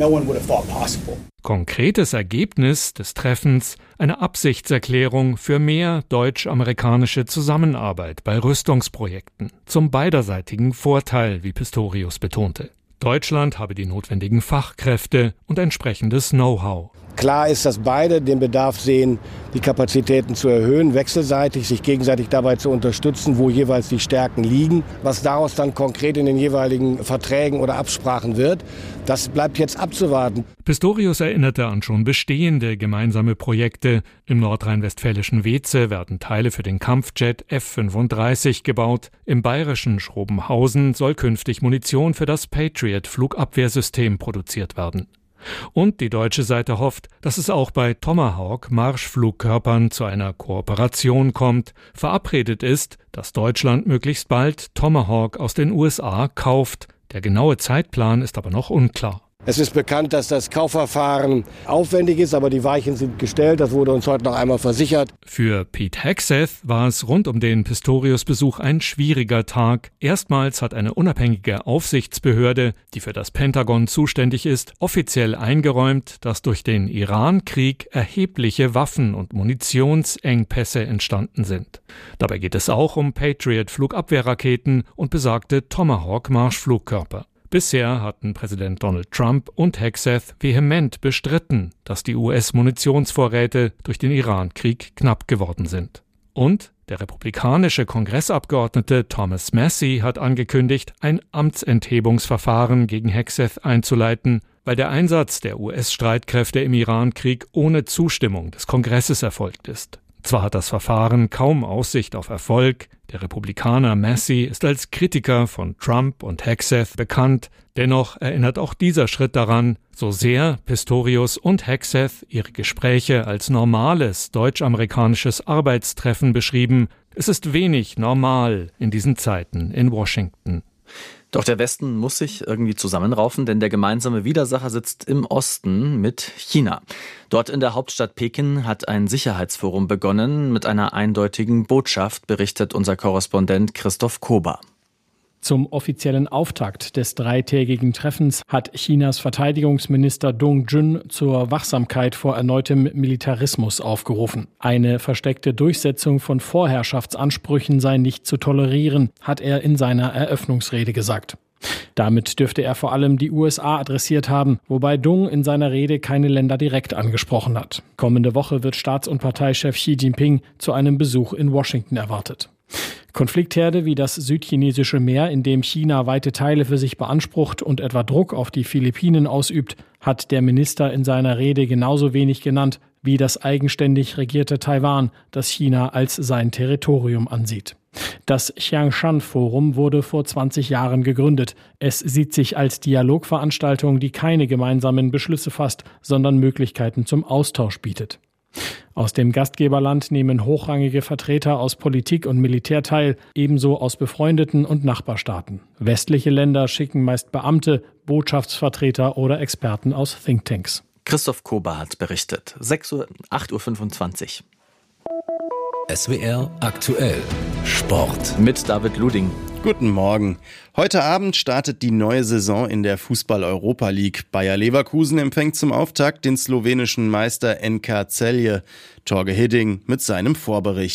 Konkretes Ergebnis des Treffens: eine Absichtserklärung für mehr deutsch-amerikanische Zusammenarbeit bei Rüstungsprojekten, zum beiderseitigen Vorteil, wie Pistorius betonte. Deutschland habe die notwendigen Fachkräfte und entsprechendes Know-how. Klar ist, dass beide den Bedarf sehen, die Kapazitäten zu erhöhen, wechselseitig, sich gegenseitig dabei zu unterstützen, wo jeweils die Stärken liegen. Was daraus dann konkret in den jeweiligen Verträgen oder Absprachen wird, das bleibt jetzt abzuwarten. Pistorius erinnerte an schon bestehende gemeinsame Projekte. Im nordrhein-westfälischen Weeze werden Teile für den Kampfjet F fünfunddreißig gebaut. Im bayerischen Schrobenhausen soll künftig Munition für das Patriot-Flugabwehrsystem produziert werden. Und die deutsche Seite hofft, dass es auch bei Tomahawk-Marschflugkörpern zu einer Kooperation kommt. Verabredet ist, dass Deutschland möglichst bald Tomahawk aus den U S A kauft. Der genaue Zeitplan ist aber noch unklar. Es ist bekannt, dass das Kaufverfahren aufwendig ist, aber die Weichen sind gestellt. Das wurde uns heute noch einmal versichert. Für Pete Hegseth war es rund um den Pistorius-Besuch ein schwieriger Tag. Erstmals hat eine unabhängige Aufsichtsbehörde, die für das Pentagon zuständig ist, offiziell eingeräumt, dass durch den Iran-Krieg erhebliche Waffen- und Munitionsengpässe entstanden sind. Dabei geht es auch um Patriot-Flugabwehrraketen und besagte Tomahawk-Marschflugkörper. Bisher hatten Präsident Donald Trump und Hegseth vehement bestritten, dass die U S-Munitionsvorräte durch den Iran-Krieg knapp geworden sind. Und der republikanische Kongressabgeordnete Thomas Massie hat angekündigt, ein Amtsenthebungsverfahren gegen Hegseth einzuleiten, weil der Einsatz der U S-Streitkräfte im Iran-Krieg ohne Zustimmung des Kongresses erfolgt ist. Zwar hat das Verfahren kaum Aussicht auf Erfolg, der Republikaner Massie ist als Kritiker von Trump und Hegseth bekannt, dennoch erinnert auch dieser Schritt daran, so sehr Pistorius und Hegseth ihre Gespräche als normales deutsch-amerikanisches Arbeitstreffen beschrieben, es ist wenig normal in diesen Zeiten in Washington. Doch der Westen muss sich irgendwie zusammenraufen, denn der gemeinsame Widersacher sitzt im Osten mit China. Dort in der Hauptstadt Peking hat ein Sicherheitsforum begonnen mit einer eindeutigen Botschaft, berichtet unser Korrespondent Christoph Kober. Zum offiziellen Auftakt des dreitägigen Treffens hat Chinas Verteidigungsminister Dong Jun zur Wachsamkeit vor erneutem Militarismus aufgerufen. Eine versteckte Durchsetzung von Vorherrschaftsansprüchen sei nicht zu tolerieren, hat er in seiner Eröffnungsrede gesagt. Damit dürfte er vor allem die U S A adressiert haben, wobei Dong in seiner Rede keine Länder direkt angesprochen hat. Kommende Woche wird Staats- und Parteichef Xi Jinping zu einem Besuch in Washington erwartet. Konfliktherde wie das südchinesische Meer, in dem China weite Teile für sich beansprucht und etwa Druck auf die Philippinen ausübt, hat der Minister in seiner Rede genauso wenig genannt wie das eigenständig regierte Taiwan, das China als sein Territorium ansieht. Das Xiangshan-Forum wurde vor zwanzig Jahren gegründet. Es sieht sich als Dialogveranstaltung, die keine gemeinsamen Beschlüsse fasst, sondern Möglichkeiten zum Austausch bietet. Aus dem Gastgeberland nehmen hochrangige Vertreter aus Politik und Militär teil, ebenso aus befreundeten und Nachbarstaaten. Westliche Länder schicken meist Beamte, Botschaftsvertreter oder Experten aus Thinktanks. Christoph Kober hat berichtet. sechs Uhr, acht Uhr fünfundzwanzig. S W R aktuell Sport mit David Luding. Guten Morgen. Heute Abend startet die neue Saison in der Fußball-Europa League. Bayer Leverkusen empfängt zum Auftakt den slowenischen Meister N K Celje. Torge Hidding mit seinem Vorbericht.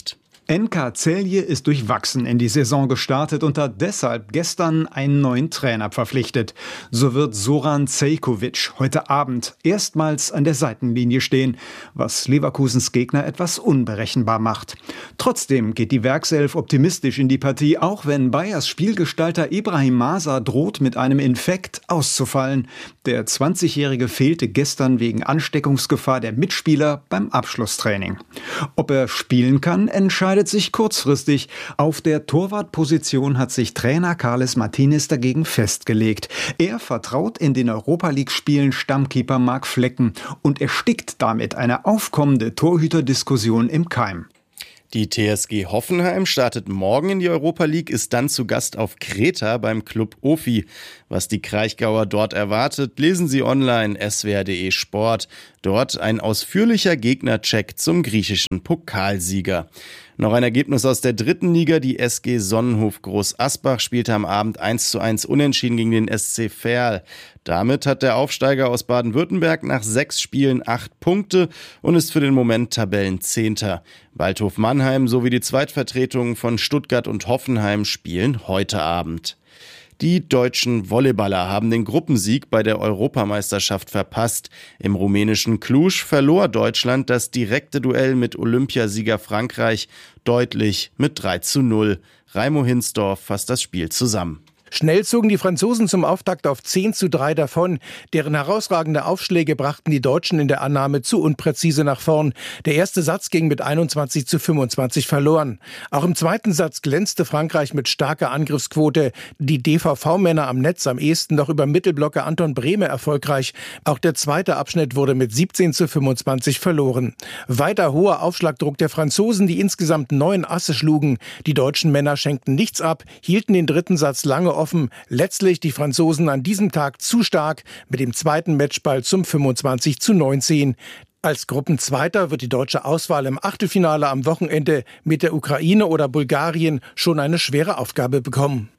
N K Celje ist durchwachsen in die Saison gestartet und hat deshalb gestern einen neuen Trainer verpflichtet. So wird Zoran Cejkovic heute Abend erstmals an der Seitenlinie stehen, was Leverkusens Gegner etwas unberechenbar macht. Trotzdem geht die Werkself optimistisch in die Partie, auch wenn Bayers Spielgestalter Ibrahim Masa droht, mit einem Infekt auszufallen. Der zwanzigjährige fehlte gestern wegen Ansteckungsgefahr der Mitspieler beim Abschlusstraining. Ob er spielen kann, entscheidet sich kurzfristig. Auf der Torwartposition hat sich Trainer Carles Martinez dagegen festgelegt. Er vertraut in den Europa-League-Spielen Stammkeeper Marc Flecken und erstickt damit eine aufkommende Torhüterdiskussion im Keim. Die T S G Hoffenheim startet morgen in die Europa League, ist dann zu Gast auf Kreta beim Club Ofi. Was die Kraichgauer dort erwartet, lesen Sie online s w r punkt d e Sport. Dort ein ausführlicher Gegnercheck zum griechischen Pokalsieger. Noch ein Ergebnis aus der dritten Liga. Die S G Sonnenhof Groß Asbach spielte am Abend eins zu eins unentschieden gegen den S C Verl. Damit hat der Aufsteiger aus Baden-Württemberg nach sechs Spielen acht Punkte und ist für den Moment Tabellenzehnter. Waldhof Mannheim sowie die Zweitvertretungen von Stuttgart und Hoffenheim spielen heute Abend. Die deutschen Volleyballer haben den Gruppensieg bei der Europameisterschaft verpasst. Im rumänischen Cluj verlor Deutschland das direkte Duell mit Olympiasieger Frankreich deutlich mit drei zu null. Raimo Hinsdorf fasst das Spiel zusammen. Schnell zogen die Franzosen zum Auftakt auf zehn zu drei davon. Deren herausragende Aufschläge brachten die Deutschen in der Annahme zu unpräzise nach vorn. Der erste Satz ging mit einundzwanzig zu fünfundzwanzig verloren. Auch im zweiten Satz glänzte Frankreich mit starker Angriffsquote. Die D V V-Männer am Netz am ehesten noch über Mittelblocker Anton Brehme erfolgreich. Auch der zweite Abschnitt wurde mit siebzehn zu fünfundzwanzig verloren. Weiter hoher Aufschlagdruck der Franzosen, die insgesamt neun Asse schlugen. Die deutschen Männer schenkten nichts ab, hielten den dritten Satz lange offen. Letztlich die Franzosen an diesem Tag zu stark mit dem zweiten Matchball zum fünfundzwanzig zu neunzehn. Als Gruppenzweiter wird die deutsche Auswahl im Achtelfinale am Wochenende mit der Ukraine oder Bulgarien schon eine schwere Aufgabe bekommen.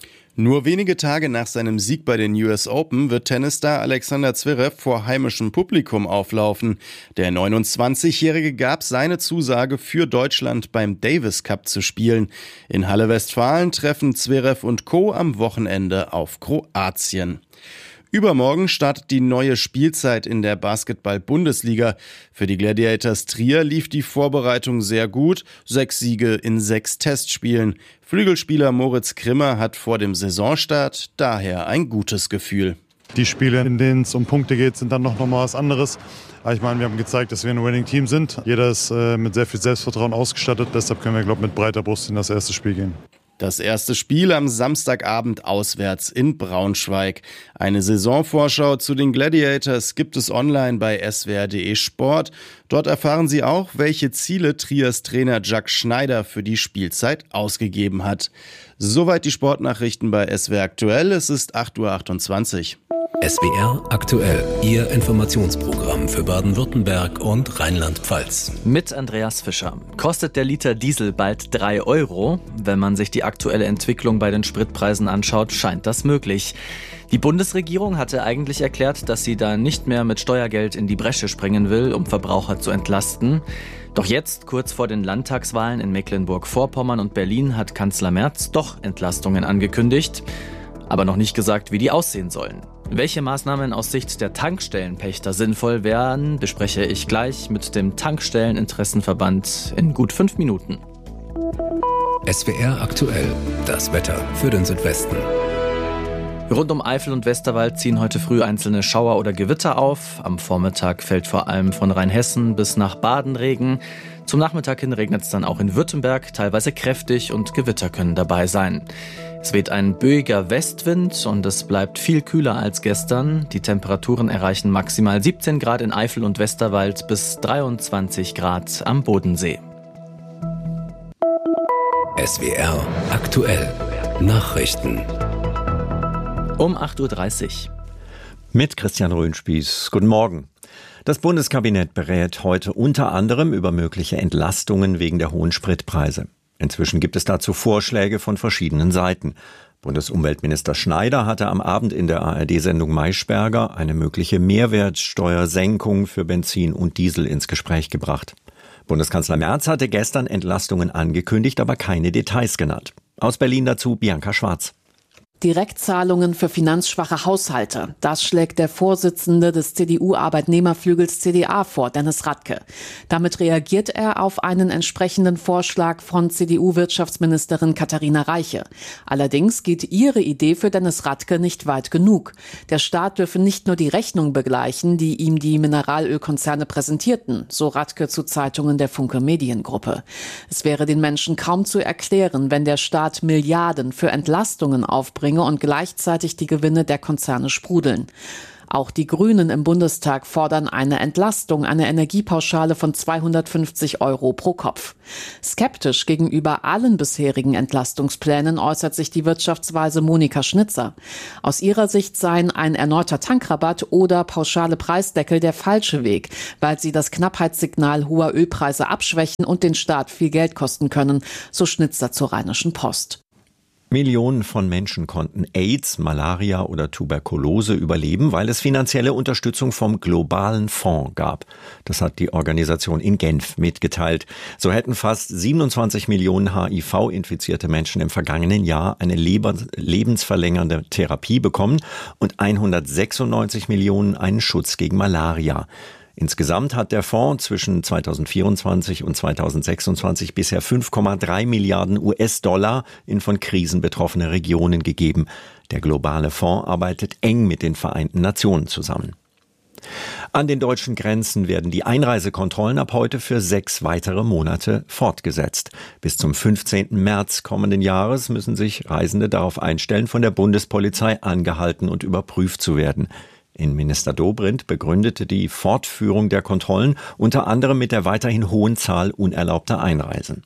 Nur wenige Tage nach seinem Sieg bei den U S Open wird Tennisstar Alexander Zverev vor heimischem Publikum auflaufen. Der neunundzwanzigjährige gab seine Zusage, für Deutschland beim Davis Cup zu spielen. In Halle Westfalen treffen Zverev und Co. am Wochenende auf Kroatien. Übermorgen startet die neue Spielzeit in der Basketball-Bundesliga. Für die Gladiators Trier lief die Vorbereitung sehr gut. Sechs Siege in sechs Testspielen. Flügelspieler Moritz Krimmer hat vor dem Saisonstart daher ein gutes Gefühl. Die Spiele, in denen es um Punkte geht, sind dann noch mal was anderes. Aber ich meine, wir haben gezeigt, dass wir ein Winning-Team sind. Jeder ist äh, mit sehr viel Selbstvertrauen ausgestattet. Deshalb können wir, glaube ich, mit breiter Brust in das erste Spiel gehen. Das erste Spiel am Samstagabend auswärts in Braunschweig. Eine Saisonvorschau zu den Gladiators gibt es online bei s w r punkt d e Sport. Dort erfahren Sie auch, welche Ziele Triers Trainer Jack Schneider für die Spielzeit ausgegeben hat. Soweit die Sportnachrichten bei S W R Aktuell. Es ist acht Uhr achtundzwanzig. S W R Aktuell, Ihr Informationsprogramm für Baden-Württemberg und Rheinland-Pfalz. Mit Andreas Fischer. Kostet der Liter Diesel bald drei Euro? Wenn man sich die aktuelle Entwicklung bei den Spritpreisen anschaut, scheint das möglich. Die Bundesregierung hatte eigentlich erklärt, dass sie da nicht mehr mit Steuergeld in die Bresche springen will, um Verbraucher zu entlasten. Doch jetzt, kurz vor den Landtagswahlen in Mecklenburg-Vorpommern und Berlin, hat Kanzler Merz doch Entlastungen angekündigt, aber noch nicht gesagt, wie die aussehen sollen. Welche Maßnahmen aus Sicht der Tankstellenpächter sinnvoll wären, bespreche ich gleich mit dem Tankstelleninteressenverband in gut fünf Minuten. S W R Aktuell, das Wetter für den Südwesten. Rund um Eifel und Westerwald ziehen heute früh einzelne Schauer oder Gewitter auf. Am Vormittag fällt vor allem von Rheinhessen bis nach Baden Regen. Zum Nachmittag hin regnet es dann auch in Württemberg, teilweise kräftig, und Gewitter können dabei sein. Es weht ein böiger Westwind und es bleibt viel kühler als gestern. Die Temperaturen erreichen maximal siebzehn Grad in Eifel und Westerwald bis dreiundzwanzig Grad am Bodensee. S W R Aktuell Nachrichten. Um acht Uhr dreißig. Mit Christian Röhnspieß. Guten Morgen. Das Bundeskabinett berät heute unter anderem über mögliche Entlastungen wegen der hohen Spritpreise. Inzwischen gibt es dazu Vorschläge von verschiedenen Seiten. Bundesumweltminister Schneider hatte am Abend in der A R D-Sendung Maischberger eine mögliche Mehrwertsteuersenkung für Benzin und Diesel ins Gespräch gebracht. Bundeskanzler Merz hatte gestern Entlastungen angekündigt, aber keine Details genannt. Aus Berlin dazu Bianca Schwarz. Direktzahlungen für finanzschwache Haushalte. Das schlägt der Vorsitzende des C D U-Arbeitnehmerflügels C D A vor, Dennis Radke. Damit reagiert er auf einen entsprechenden Vorschlag von C D U-Wirtschaftsministerin Katharina Reiche. Allerdings geht ihre Idee für Dennis Radke nicht weit genug. Der Staat dürfe nicht nur die Rechnung begleichen, die ihm die Mineralölkonzerne präsentierten, so Radke zu Zeitungen der Funke Mediengruppe. Es wäre den Menschen kaum zu erklären, wenn der Staat Milliarden für Entlastungen aufbringt und gleichzeitig die Gewinne der Konzerne sprudeln. Auch die Grünen im Bundestag fordern eine Entlastung, eine Energiepauschale von zweihundertfünfzig Euro pro Kopf. Skeptisch gegenüber allen bisherigen Entlastungsplänen äußert sich die Wirtschaftsweise Monika Schnitzer. Aus ihrer Sicht seien ein erneuter Tankrabatt oder pauschale Preisdeckel der falsche Weg, weil sie das Knappheitssignal hoher Ölpreise abschwächen und den Staat viel Geld kosten können, so Schnitzer zur Rheinischen Post. Millionen von Menschen konnten AIDS, Malaria oder Tuberkulose überleben, weil es finanzielle Unterstützung vom Globalen Fonds gab. Das hat die Organisation in Genf mitgeteilt. So hätten fast siebenundzwanzig Millionen H I V-infizierte Menschen im vergangenen Jahr eine lebensverlängernde Therapie bekommen und hundertsechsundneunzig Millionen einen Schutz gegen Malaria. Insgesamt hat der Fonds zwischen zweitausendvierundzwanzig und zweitausendsechsundzwanzig bisher fünf Komma drei Milliarden U S-Dollar in von Krisen betroffene Regionen gegeben. Der globale Fonds arbeitet eng mit den Vereinten Nationen zusammen. An den deutschen Grenzen werden die Einreisekontrollen ab heute für sechs weitere Monate fortgesetzt. Bis zum fünfzehnten März kommenden Jahres müssen sich Reisende darauf einstellen, von der Bundespolizei angehalten und überprüft zu werden. Innenminister Dobrindt begründete die Fortführung der Kontrollen unter anderem mit der weiterhin hohen Zahl unerlaubter Einreisen.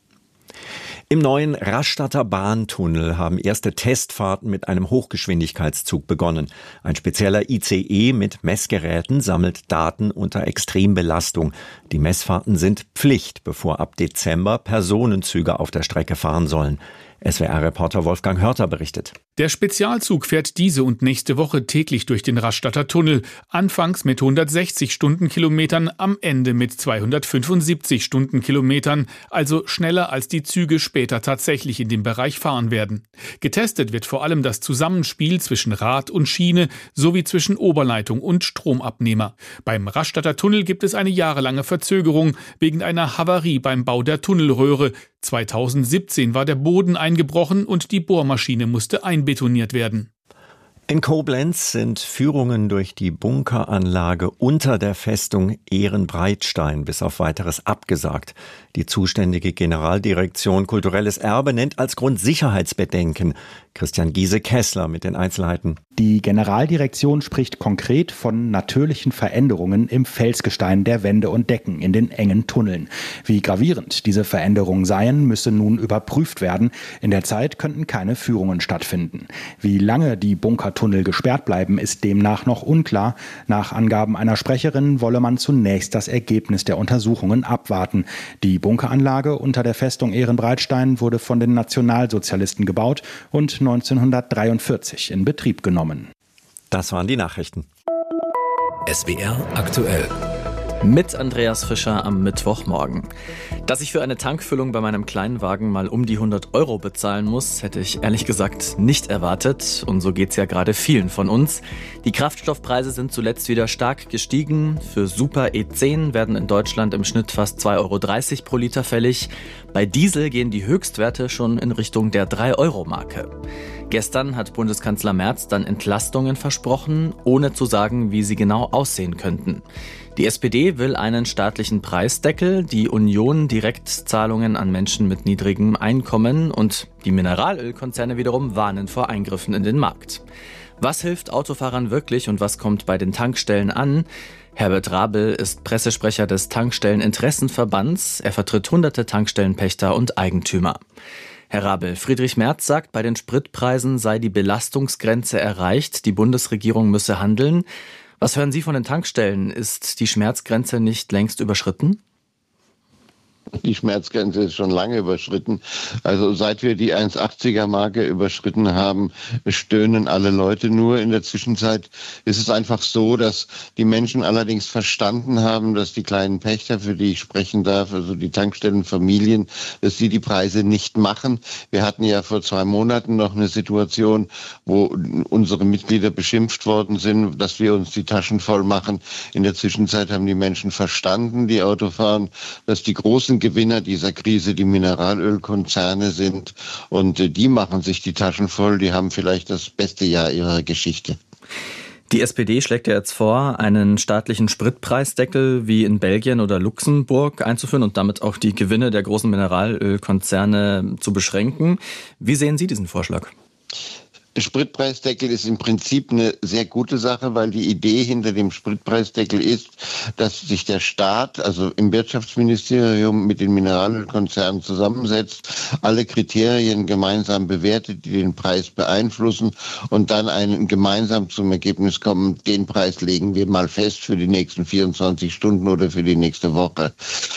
Im neuen Rastatter Bahntunnel haben erste Testfahrten mit einem Hochgeschwindigkeitszug begonnen. Ein spezieller I C E mit Messgeräten sammelt Daten unter Extrembelastung. Die Messfahrten sind Pflicht, bevor ab Dezember Personenzüge auf der Strecke fahren sollen. S W R-Reporter Wolfgang Hörter berichtet. Der Spezialzug fährt diese und nächste Woche täglich durch den Rastatter Tunnel. Anfangs mit hundertsechzig Stundenkilometern, am Ende mit zweihundertfünfundsiebzig Stundenkilometern, also schneller als die Züge später tatsächlich in dem Bereich fahren werden. Getestet wird vor allem das Zusammenspiel zwischen Rad und Schiene sowie zwischen Oberleitung und Stromabnehmer. Beim Rastatter Tunnel gibt es eine jahrelange Verzögerung wegen einer Havarie beim Bau der Tunnelröhre. zweitausendsiebzehn war der Boden eingebrochen und die Bohrmaschine musste einbetoniert werden. In Koblenz sind Führungen durch die Bunkeranlage unter der Festung Ehrenbreitstein bis auf Weiteres abgesagt. Die zuständige Generaldirektion Kulturelles Erbe nennt als Grund Sicherheitsbedenken. Christian Giese-Kessler mit den Einzelheiten. Die Generaldirektion spricht konkret von natürlichen Veränderungen im Felsgestein der Wände und Decken in den engen Tunneln. Wie gravierend diese Veränderungen seien, müsse nun überprüft werden. In der Zeit könnten keine Führungen stattfinden. Wie lange die Bunkertunnel gesperrt bleiben, ist demnach noch unklar. Nach Angaben einer Sprecherin wolle man zunächst das Ergebnis der Untersuchungen abwarten. Die Bunkeranlage unter der Festung Ehrenbreitstein wurde von den Nationalsozialisten gebaut und neunzehnhundertdreiundvierzig in Betrieb genommen. Das waren die Nachrichten. S W R aktuell. Mit Andreas Fischer am Mittwochmorgen. Dass ich für eine Tankfüllung bei meinem Kleinwagen mal um die hundert Euro bezahlen muss, hätte ich ehrlich gesagt nicht erwartet. Und so geht's ja gerade vielen von uns. Die Kraftstoffpreise sind zuletzt wieder stark gestiegen. Für Super E zehn werden in Deutschland im Schnitt fast zwei Euro dreißig pro Liter fällig. Bei Diesel gehen die Höchstwerte schon in Richtung der drei Euro Marke. Gestern hat Bundeskanzler Merz dann Entlastungen versprochen, ohne zu sagen, wie sie genau aussehen könnten. Die S P D will einen staatlichen Preisdeckel, die Union Direktzahlungen an Menschen mit niedrigem Einkommen und die Mineralölkonzerne wiederum warnen vor Eingriffen in den Markt. Was hilft Autofahrern wirklich und was kommt bei den Tankstellen an? Herbert Rabel ist Pressesprecher des Tankstelleninteressenverbands. Er vertritt hunderte Tankstellenpächter und Eigentümer. Herr Rabel, Friedrich Merz sagt, bei den Spritpreisen sei die Belastungsgrenze erreicht, die Bundesregierung müsse handeln. Was hören Sie von den Tankstellen? Ist die Schmerzgrenze nicht längst überschritten? Die Schmerzgrenze ist schon lange überschritten. Also seit wir die eins Komma achtziger Marke überschritten haben, stöhnen alle Leute nur. In der Zwischenzeit ist es einfach so, dass die Menschen allerdings verstanden haben, dass die kleinen Pächter, für die ich sprechen darf, also die Tankstellenfamilien, dass sie die Preise nicht machen. Wir hatten ja vor zwei Monaten noch eine Situation, wo unsere Mitglieder beschimpft worden sind, dass wir uns die Taschen voll machen. In der Zwischenzeit haben die Menschen verstanden, die Auto fahren, dass die großen Gewinner dieser Krise die Mineralölkonzerne sind und äh, die machen sich die Taschen voll, die haben vielleicht das beste Jahr ihrer Geschichte. Die S P D schlägt ja jetzt vor, einen staatlichen Spritpreisdeckel wie in Belgien oder Luxemburg einzuführen und damit auch die Gewinne der großen Mineralölkonzerne zu beschränken. Wie sehen Sie diesen Vorschlag? Spritpreisdeckel ist im Prinzip eine sehr gute Sache, weil die Idee hinter dem Spritpreisdeckel ist, dass sich der Staat, also im Wirtschaftsministerium, mit den Mineralölkonzernen zusammensetzt, alle Kriterien gemeinsam bewertet, die den Preis beeinflussen und dann einen gemeinsam zum Ergebnis kommen, den Preis legen wir mal fest für die nächsten vierundzwanzig Stunden oder für die nächste Woche.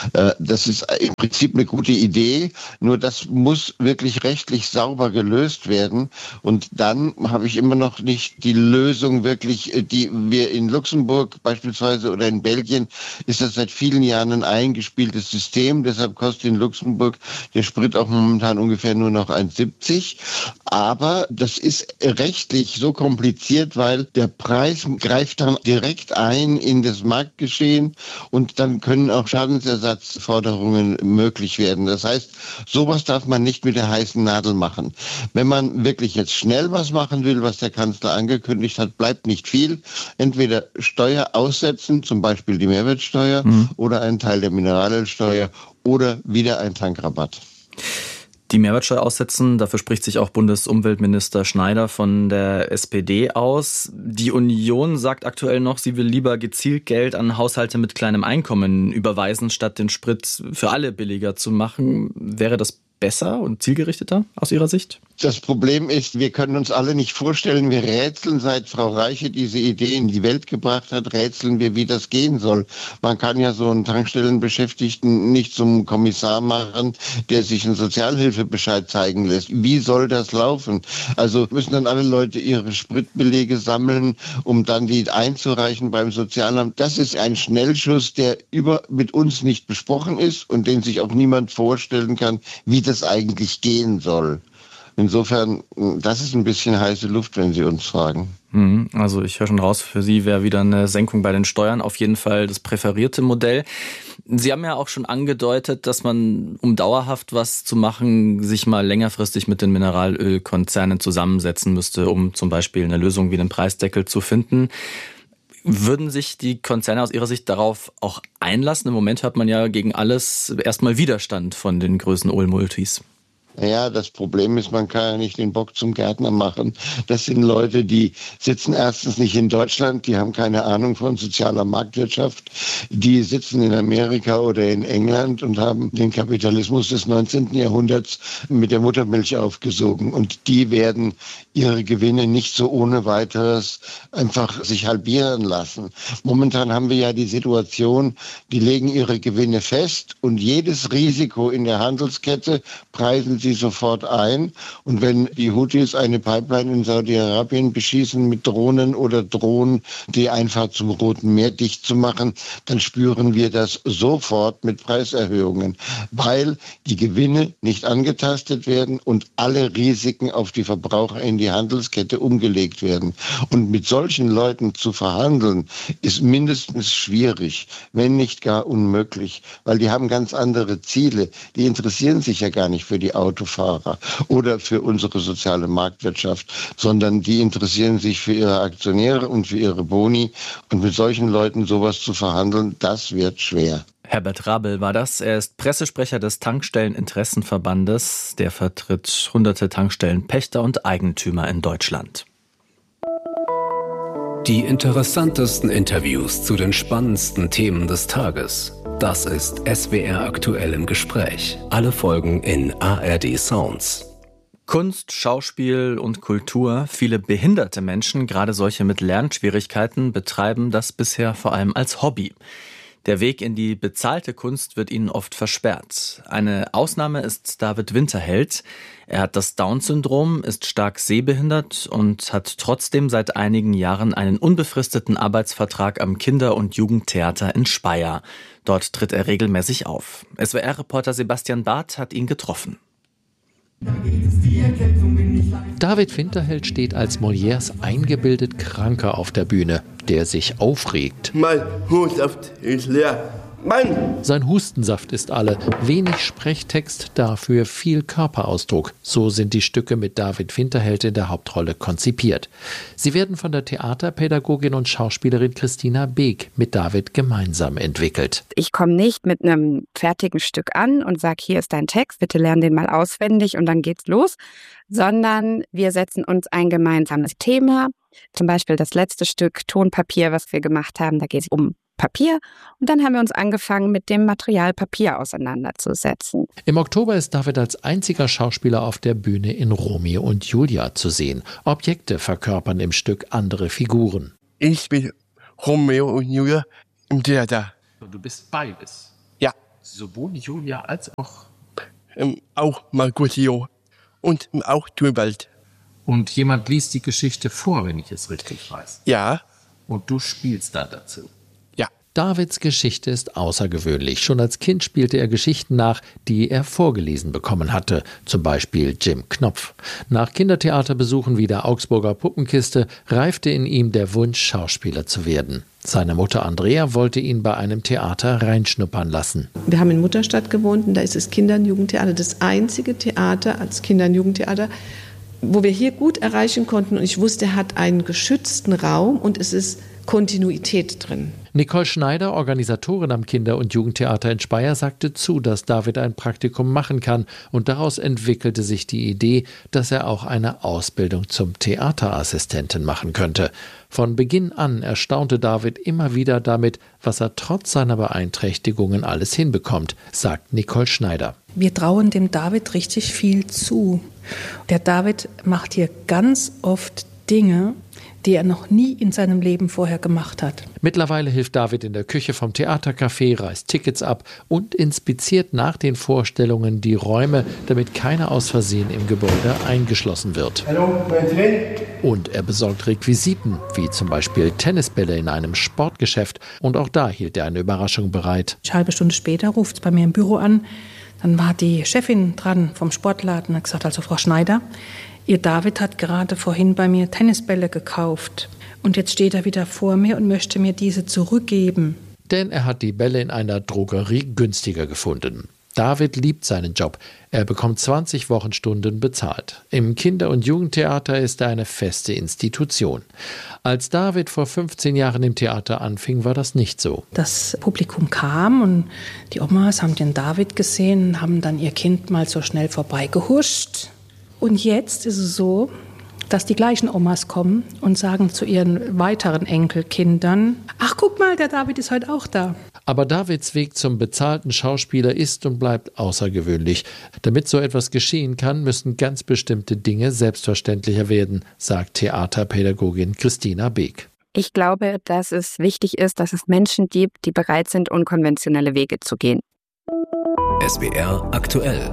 Das ist im Prinzip eine gute Idee, nur das muss wirklich rechtlich sauber gelöst werden und dann habe ich immer noch nicht die Lösung wirklich, die wir in Luxemburg beispielsweise oder in Belgien, ist das seit vielen Jahren ein eingespieltes System. Deshalb kostet in Luxemburg der Sprit auch momentan ungefähr nur noch eins siebzig. Aber das ist rechtlich so kompliziert, weil der Preis greift dann direkt ein in das Marktgeschehen und dann können auch Schadensersatzforderungen möglich werden. Das heißt, sowas darf man nicht mit der heißen Nadel machen. Wenn man wirklich jetzt schnell was machen will, was der Kanzler angekündigt hat, bleibt nicht viel. Entweder Steuer aussetzen, zum Beispiel die Mehrwertsteuer, mhm. oder einen Teil der Mineralölsteuer oder wieder ein Tankrabatt. Die Mehrwertsteuer aussetzen, dafür spricht sich auch Bundesumweltminister Schneider von der S P D aus. Die Union sagt aktuell noch, sie will lieber gezielt Geld an Haushalte mit kleinem Einkommen überweisen, statt den Sprit für alle billiger zu machen. Wäre das besser und zielgerichteter aus Ihrer Sicht? Das Problem ist, wir können uns alle nicht vorstellen, wir rätseln, seit Frau Reiche diese Idee in die Welt gebracht hat, rätseln wir, wie das gehen soll. Man kann ja so einen Tankstellenbeschäftigten nicht zum Kommissar machen, der sich einen Sozialhilfebescheid zeigen lässt. Wie soll das laufen? Also müssen dann alle Leute ihre Spritbelege sammeln, um dann die einzureichen beim Sozialamt. Das ist ein Schnellschuss, der über mit uns nicht besprochen ist und den sich auch niemand vorstellen kann, wie das eigentlich gehen soll. Insofern, das ist ein bisschen heiße Luft, wenn Sie uns fragen. Also ich höre schon raus, für Sie wäre wieder eine Senkung bei den Steuern auf jeden Fall das präferierte Modell. Sie haben ja auch schon angedeutet, dass man, um dauerhaft was zu machen, sich mal längerfristig mit den Mineralölkonzernen zusammensetzen müsste, um zum Beispiel eine Lösung wie den Preisdeckel zu finden. Würden sich die Konzerne aus Ihrer Sicht darauf auch einlassen? Im Moment hört man ja gegen alles erstmal Widerstand von den größten Ölmultis. Ja, das Problem ist, man kann ja nicht den Bock zum Gärtner machen. Das sind Leute, die sitzen erstens nicht in Deutschland, die haben keine Ahnung von sozialer Marktwirtschaft, die sitzen in Amerika oder in England und haben den Kapitalismus des neunzehnten Jahrhunderts mit der Muttermilch aufgesogen. Und die werden ihre Gewinne nicht so ohne weiteres einfach sich halbieren lassen. Momentan haben wir ja die Situation, die legen ihre Gewinne fest und jedes Risiko in der Handelskette preisen sie sofort ein. Und wenn die Houthis eine Pipeline in Saudi-Arabien beschießen mit Drohnen oder drohen, die Einfahrt zum Roten Meer dicht zu machen, dann spüren wir das sofort mit Preiserhöhungen, weil die Gewinne nicht angetastet werden und alle Risiken auf die Verbraucher in die Handelskette umgelegt werden. Und mit solchen Leuten zu verhandeln, ist mindestens schwierig, wenn nicht gar unmöglich, weil die haben ganz andere Ziele. Die interessieren sich ja gar nicht für die Autos. Autofahrer oder für unsere soziale Marktwirtschaft, sondern die interessieren sich für ihre Aktionäre und für ihre Boni. Und mit solchen Leuten sowas zu verhandeln, das wird schwer. Herbert Rabel war das. Er ist Pressesprecher des Tankstelleninteressenverbandes. Der vertritt hunderte Tankstellenpächter und Eigentümer in Deutschland. Die interessantesten Interviews zu den spannendsten Themen des Tages. Das ist S W R aktuell im Gespräch. Alle Folgen in A R D Sounds. Kunst, Schauspiel und Kultur. Viele behinderte Menschen, gerade solche mit Lernschwierigkeiten, betreiben das bisher vor allem als Hobby. Der Weg in die bezahlte Kunst wird ihnen oft versperrt. Eine Ausnahme ist David Winterheld. Er hat das Down-Syndrom, ist stark sehbehindert und hat trotzdem seit einigen Jahren einen unbefristeten Arbeitsvertrag am Kinder- und Jugendtheater in Speyer. Dort tritt er regelmäßig auf. S W R-Reporter Sebastian Barth hat ihn getroffen. David Winterheld steht als Molières eingebildet Kranker auf der Bühne, der sich aufregt. Mein Hustensaft ist leer. Mann! Sein Hustensaft ist alle. Wenig Sprechtext, dafür viel Körperausdruck. So sind die Stücke mit David Winterheld in der Hauptrolle konzipiert. Sie werden von der Theaterpädagogin und Schauspielerin Christina Beek mit David gemeinsam entwickelt. Ich komme nicht mit einem fertigen Stück an und sage, hier ist dein Text, bitte lern den mal auswendig und dann geht's los, sondern wir setzen uns ein gemeinsames Thema. Zum Beispiel das letzte Stück Tonpapier, was wir gemacht haben, da geht es um Papier. Und dann haben wir uns angefangen, mit dem Material Papier auseinanderzusetzen. Im Oktober ist David als einziger Schauspieler auf der Bühne in Romeo und Julia zu sehen. Objekte verkörpern im Stück andere Figuren. Ich bin Romeo und Julia im Theater. Du bist beides? Ja. Sowohl Julia als auch... Ähm, auch Mercutio und auch Tybalt. Und jemand liest die Geschichte vor, wenn ich es richtig weiß? Ja. Und du spielst da dazu? Davids Geschichte ist außergewöhnlich. Schon als Kind spielte er Geschichten nach, die er vorgelesen bekommen hatte. Zum Beispiel Jim Knopf. Nach Kindertheaterbesuchen wie der Augsburger Puppenkiste reifte in ihm der Wunsch, Schauspieler zu werden. Seine Mutter Andrea wollte ihn bei einem Theater reinschnuppern lassen. Wir haben in Mutterstadt gewohnt und da ist das Kinder- und Jugendtheater das einzige Theater als Kinder- und Jugendtheater, wo wir hier gut erreichen konnten. Und ich wusste, er hat einen geschützten Raum und es ist Kontinuität drin. Nicole Schneider, Organisatorin am Kinder- und Jugendtheater in Speyer, sagte zu, dass David ein Praktikum machen kann. Und daraus entwickelte sich die Idee, dass er auch eine Ausbildung zum Theaterassistenten machen könnte. Von Beginn an erstaunte David immer wieder damit, was er trotz seiner Beeinträchtigungen alles hinbekommt, sagt Nicole Schneider. Wir trauen dem David richtig viel zu. Der David macht hier ganz oft Dinge, die er noch nie in seinem Leben vorher gemacht hat. Mittlerweile hilft David in der Küche vom Theatercafé, reißt Tickets ab und inspiziert nach den Vorstellungen die Räume, damit keiner aus Versehen im Gebäude eingeschlossen wird. Hallo, mein Trainer. Und er besorgt Requisiten, wie zum Beispiel Tennisbälle in einem Sportgeschäft. Und auch da hielt er eine Überraschung bereit. Eine halbe Stunde später ruft es bei mir im Büro an. Dann war die Chefin dran vom Sportladen und hat gesagt, also Frau Schneider, Ihr David hat gerade vorhin bei mir Tennisbälle gekauft und jetzt steht er wieder vor mir und möchte mir diese zurückgeben. Denn er hat die Bälle in einer Drogerie günstiger gefunden. David liebt seinen Job. Er bekommt zwanzig Wochenstunden bezahlt. Im Kinder- und Jugendtheater ist er eine feste Institution. Als David vor fünfzehn Jahren im Theater anfing, war das nicht so. Das Publikum kam und die Omas haben den David gesehen, haben dann ihr Kind mal so schnell vorbeigehuscht. Und jetzt ist es so, dass die gleichen Omas kommen und sagen zu ihren weiteren Enkelkindern, ach guck mal, der David ist heute auch da. Aber Davids Weg zum bezahlten Schauspieler ist und bleibt außergewöhnlich. Damit so etwas geschehen kann, müssen ganz bestimmte Dinge selbstverständlicher werden, sagt Theaterpädagogin Christina Beek. Ich glaube, dass es wichtig ist, dass es Menschen gibt, die bereit sind, unkonventionelle Wege zu gehen. S W R aktuell.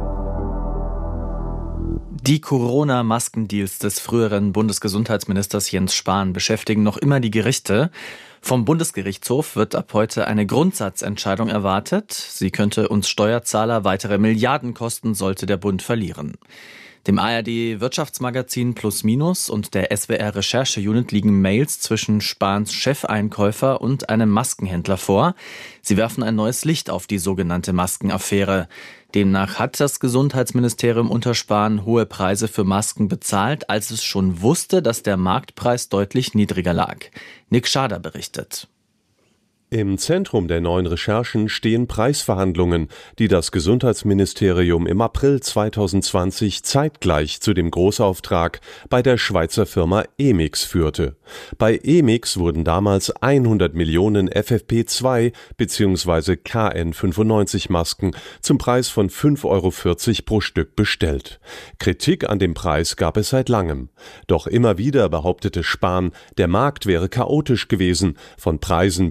Die Corona-Maskendeals des früheren Bundesgesundheitsministers Jens Spahn beschäftigen noch immer die Gerichte. Vom Bundesgerichtshof wird ab heute eine Grundsatzentscheidung erwartet. Sie könnte uns Steuerzahler weitere Milliarden kosten, sollte der Bund verlieren. Dem A R D-Wirtschaftsmagazin Plus Minus und der S W R-Recherche-Unit liegen Mails zwischen Spahns Chefeinkäufer und einem Maskenhändler vor. Sie werfen ein neues Licht auf die sogenannte Maskenaffäre. Demnach hat das Gesundheitsministerium unter Spahn hohe Preise für Masken bezahlt, als es schon wusste, dass der Marktpreis deutlich niedriger lag. Nick Schader berichtet. Im Zentrum der neuen Recherchen stehen Preisverhandlungen, die das Gesundheitsministerium im April zweitausendzwanzig zeitgleich zu dem Großauftrag bei der Schweizer Firma Emix führte. Bei Emix wurden damals hundert Millionen F F P zwei bzw. K N fünfundneunzig Masken zum Preis von fünf Euro vierzig pro Stück bestellt. Kritik an dem Preis gab es seit langem. Doch immer wieder behauptete Spahn, der Markt wäre chaotisch gewesen, von Preisen bis zu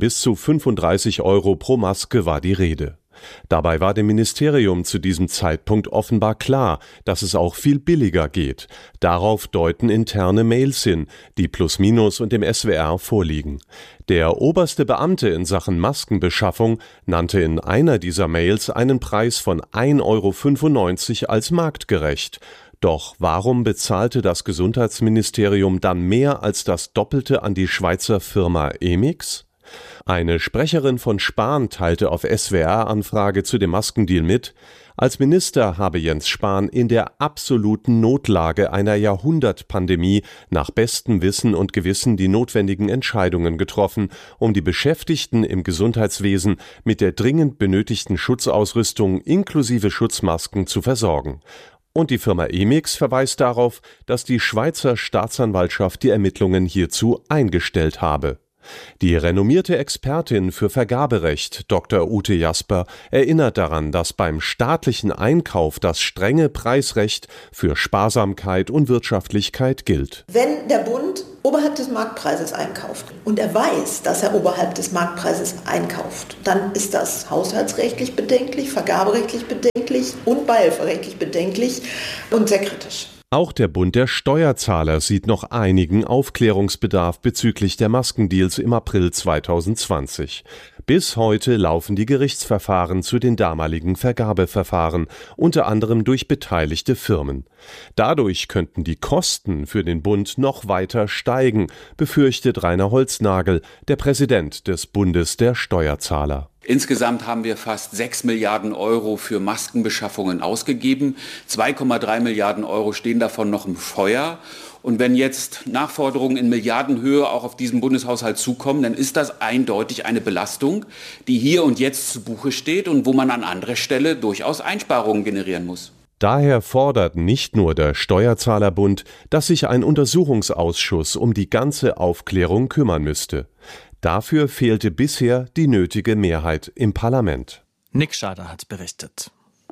fünfunddreißig Euro pro Maske war die Rede. Dabei war dem Ministerium zu diesem Zeitpunkt offenbar klar, dass es auch viel billiger geht. Darauf deuten interne Mails hin, die Plus Minus und dem S W R vorliegen. Der oberste Beamte in Sachen Maskenbeschaffung nannte in einer dieser Mails einen Preis von ein Euro fünfundneunzig als marktgerecht. Doch warum bezahlte das Gesundheitsministerium dann mehr als das Doppelte an die Schweizer Firma Emix? Eine Sprecherin von Spahn teilte auf S W R-Anfrage zu dem Maskendeal mit, als Minister habe Jens Spahn in der absoluten Notlage einer Jahrhundertpandemie nach bestem Wissen und Gewissen die notwendigen Entscheidungen getroffen, um die Beschäftigten im Gesundheitswesen mit der dringend benötigten Schutzausrüstung inklusive Schutzmasken zu versorgen. Und die Firma Emix verweist darauf, dass die Schweizer Staatsanwaltschaft die Ermittlungen hierzu eingestellt habe. Die renommierte Expertin für Vergaberecht, Doktor Ute Jasper, erinnert daran, dass beim staatlichen Einkauf das strenge Preisrecht für Sparsamkeit und Wirtschaftlichkeit gilt. Wenn der Bund oberhalb des Marktpreises einkauft und er weiß, dass er oberhalb des Marktpreises einkauft, dann ist das haushaltsrechtlich bedenklich, vergaberechtlich bedenklich und beihilferechtlich bedenklich und sehr kritisch. Auch der Bund der Steuerzahler sieht noch einigen Aufklärungsbedarf bezüglich der Maskendeals im April zweitausendzwanzig. Bis heute laufen die Gerichtsverfahren zu den damaligen Vergabeverfahren, unter anderem durch beteiligte Firmen. Dadurch könnten die Kosten für den Bund noch weiter steigen, befürchtet Rainer Holznagel, der Präsident des Bundes der Steuerzahler. Insgesamt haben wir fast sechs Milliarden Euro für Maskenbeschaffungen ausgegeben. zwei Komma drei Milliarden Euro stehen davon noch im Feuer. Und wenn jetzt Nachforderungen in Milliardenhöhe auch auf diesen Bundeshaushalt zukommen, dann ist das eindeutig eine Belastung, die hier und jetzt zu Buche steht und wo man an anderer Stelle durchaus Einsparungen generieren muss. Daher fordert nicht nur der Steuerzahlerbund, dass sich ein Untersuchungsausschuss um die ganze Aufklärung kümmern müsste. Dafür fehlte bisher die nötige Mehrheit im Parlament. Nick Schader hat berichtet.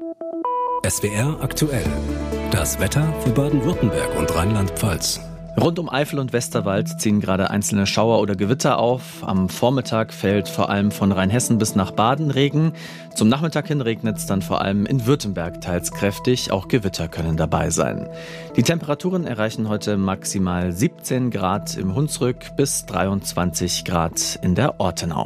S W R aktuell. Das Wetter für Baden-Württemberg und Rheinland-Pfalz. Rund um Eifel und Westerwald ziehen gerade einzelne Schauer oder Gewitter auf. Am Vormittag fällt vor allem von Rheinhessen bis nach Baden Regen. Zum Nachmittag hin regnet es dann vor allem in Württemberg teils kräftig. Auch Gewitter können dabei sein. Die Temperaturen erreichen heute maximal siebzehn Grad im Hunsrück bis dreiundzwanzig Grad in der Ortenau.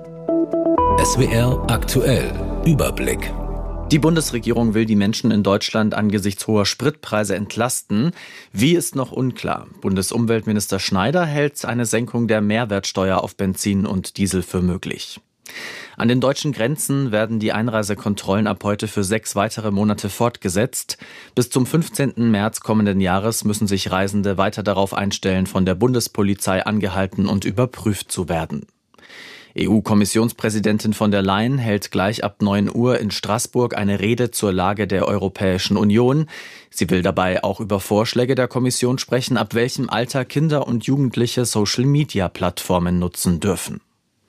S W R aktuell. Überblick. Die Bundesregierung will die Menschen in Deutschland angesichts hoher Spritpreise entlasten. Wie ist noch unklar. Bundesumweltminister Schneider hält eine Senkung der Mehrwertsteuer auf Benzin und Diesel für möglich. An den deutschen Grenzen werden die Einreisekontrollen ab heute für sechs weitere Monate fortgesetzt. Bis zum fünfzehnten März kommenden Jahres müssen sich Reisende weiter darauf einstellen, von der Bundespolizei angehalten und überprüft zu werden. E U-Kommissionspräsidentin von der Leyen hält gleich ab neun Uhr in Straßburg eine Rede zur Lage der Europäischen Union. Sie will dabei auch über Vorschläge der Kommission sprechen, ab welchem Alter Kinder und Jugendliche Social-Media-Plattformen nutzen dürfen.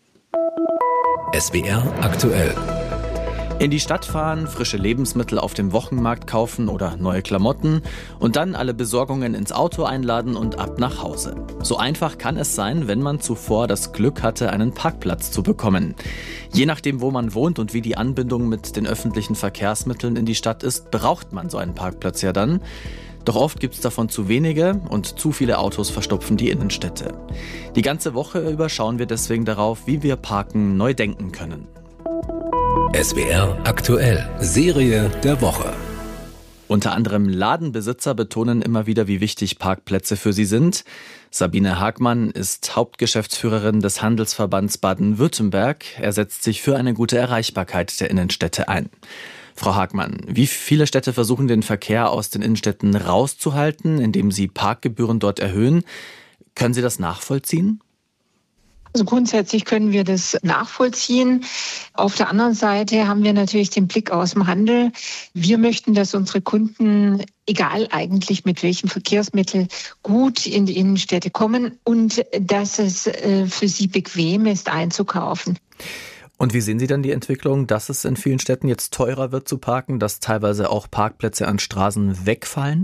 S W R aktuell. In die Stadt fahren, frische Lebensmittel auf dem Wochenmarkt kaufen oder neue Klamotten und dann alle Besorgungen ins Auto einladen und ab nach Hause. So einfach kann es sein, wenn man zuvor das Glück hatte, einen Parkplatz zu bekommen. Je nachdem, wo man wohnt und wie die Anbindung mit den öffentlichen Verkehrsmitteln in die Stadt ist, braucht man so einen Parkplatz ja dann. Doch oft gibt es davon zu wenige und zu viele Autos verstopfen die Innenstädte. Die ganze Woche über schauen wir deswegen darauf, wie wir Parken neu denken können. S W R aktuell. Serie der Woche. Unter anderem Ladenbesitzer betonen immer wieder, wie wichtig Parkplätze für sie sind. Sabine Hagmann ist Hauptgeschäftsführerin des Handelsverbands Baden-Württemberg. Er setzt sich für eine gute Erreichbarkeit der Innenstädte ein. Frau Hagmann, wie viele Städte versuchen den Verkehr aus den Innenstädten rauszuhalten, indem sie Parkgebühren dort erhöhen? Können Sie das nachvollziehen? Also grundsätzlich können wir das nachvollziehen. Auf der anderen Seite haben wir natürlich den Blick aus dem Handel. Wir möchten, dass unsere Kunden, egal eigentlich mit welchem Verkehrsmittel, gut in die Innenstädte kommen und dass es für sie bequem ist, einzukaufen. Und wie sehen Sie dann die Entwicklung, dass es in vielen Städten jetzt teurer wird zu parken, dass teilweise auch Parkplätze an Straßen wegfallen?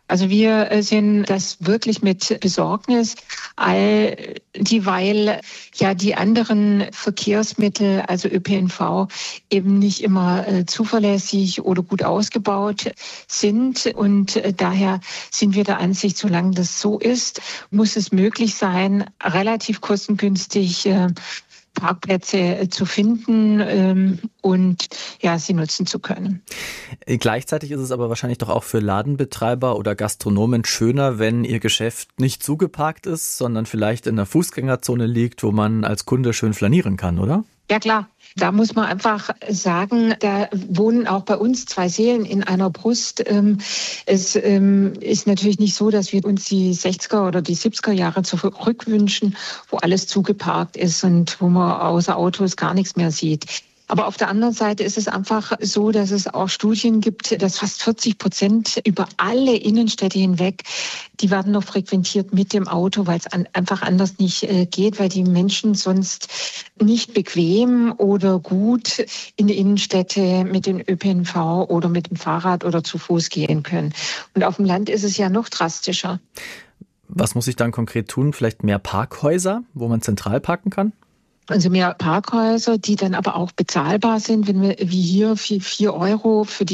Also wir sehen das wirklich mit Besorgnis, all dieweil ja die anderen Verkehrsmittel, also Ö P N V, eben nicht immer äh, zuverlässig oder gut ausgebaut sind. Und äh, daher sind wir der Ansicht, solange das so ist, muss es möglich sein, relativ kostengünstig äh, Parkplätze zu finden ähm, und ja, sie nutzen zu können. Gleichzeitig ist es aber wahrscheinlich doch auch für Ladenbetreiber oder Gastronomen schöner, wenn ihr Geschäft nicht zugeparkt ist, sondern vielleicht in einer Fußgängerzone liegt, wo man als Kunde schön flanieren kann, oder? Ja, klar. Da muss man einfach sagen, da wohnen auch bei uns zwei Seelen in einer Brust. Es ist natürlich nicht so, dass wir uns die sechziger oder die siebziger Jahre zurückwünschen, wo alles zugeparkt ist und wo man außer Autos gar nichts mehr sieht. Aber auf der anderen Seite ist es einfach so, dass es auch Studien gibt, dass fast vierzig Prozent über alle Innenstädte hinweg, die werden noch frequentiert mit dem Auto, weil es an, einfach anders nicht äh, geht, weil die Menschen sonst nicht bequem oder gut in die Innenstädte mit dem Ö P N V oder mit dem Fahrrad oder zu Fuß gehen können. Und auf dem Land ist es ja noch drastischer. Was muss ich dann konkret tun? Vielleicht mehr Parkhäuser, wo man zentral parken kann? Also mehr Parkhäuser, die dann aber auch bezahlbar sind, wenn wir wie hier vier Euro für die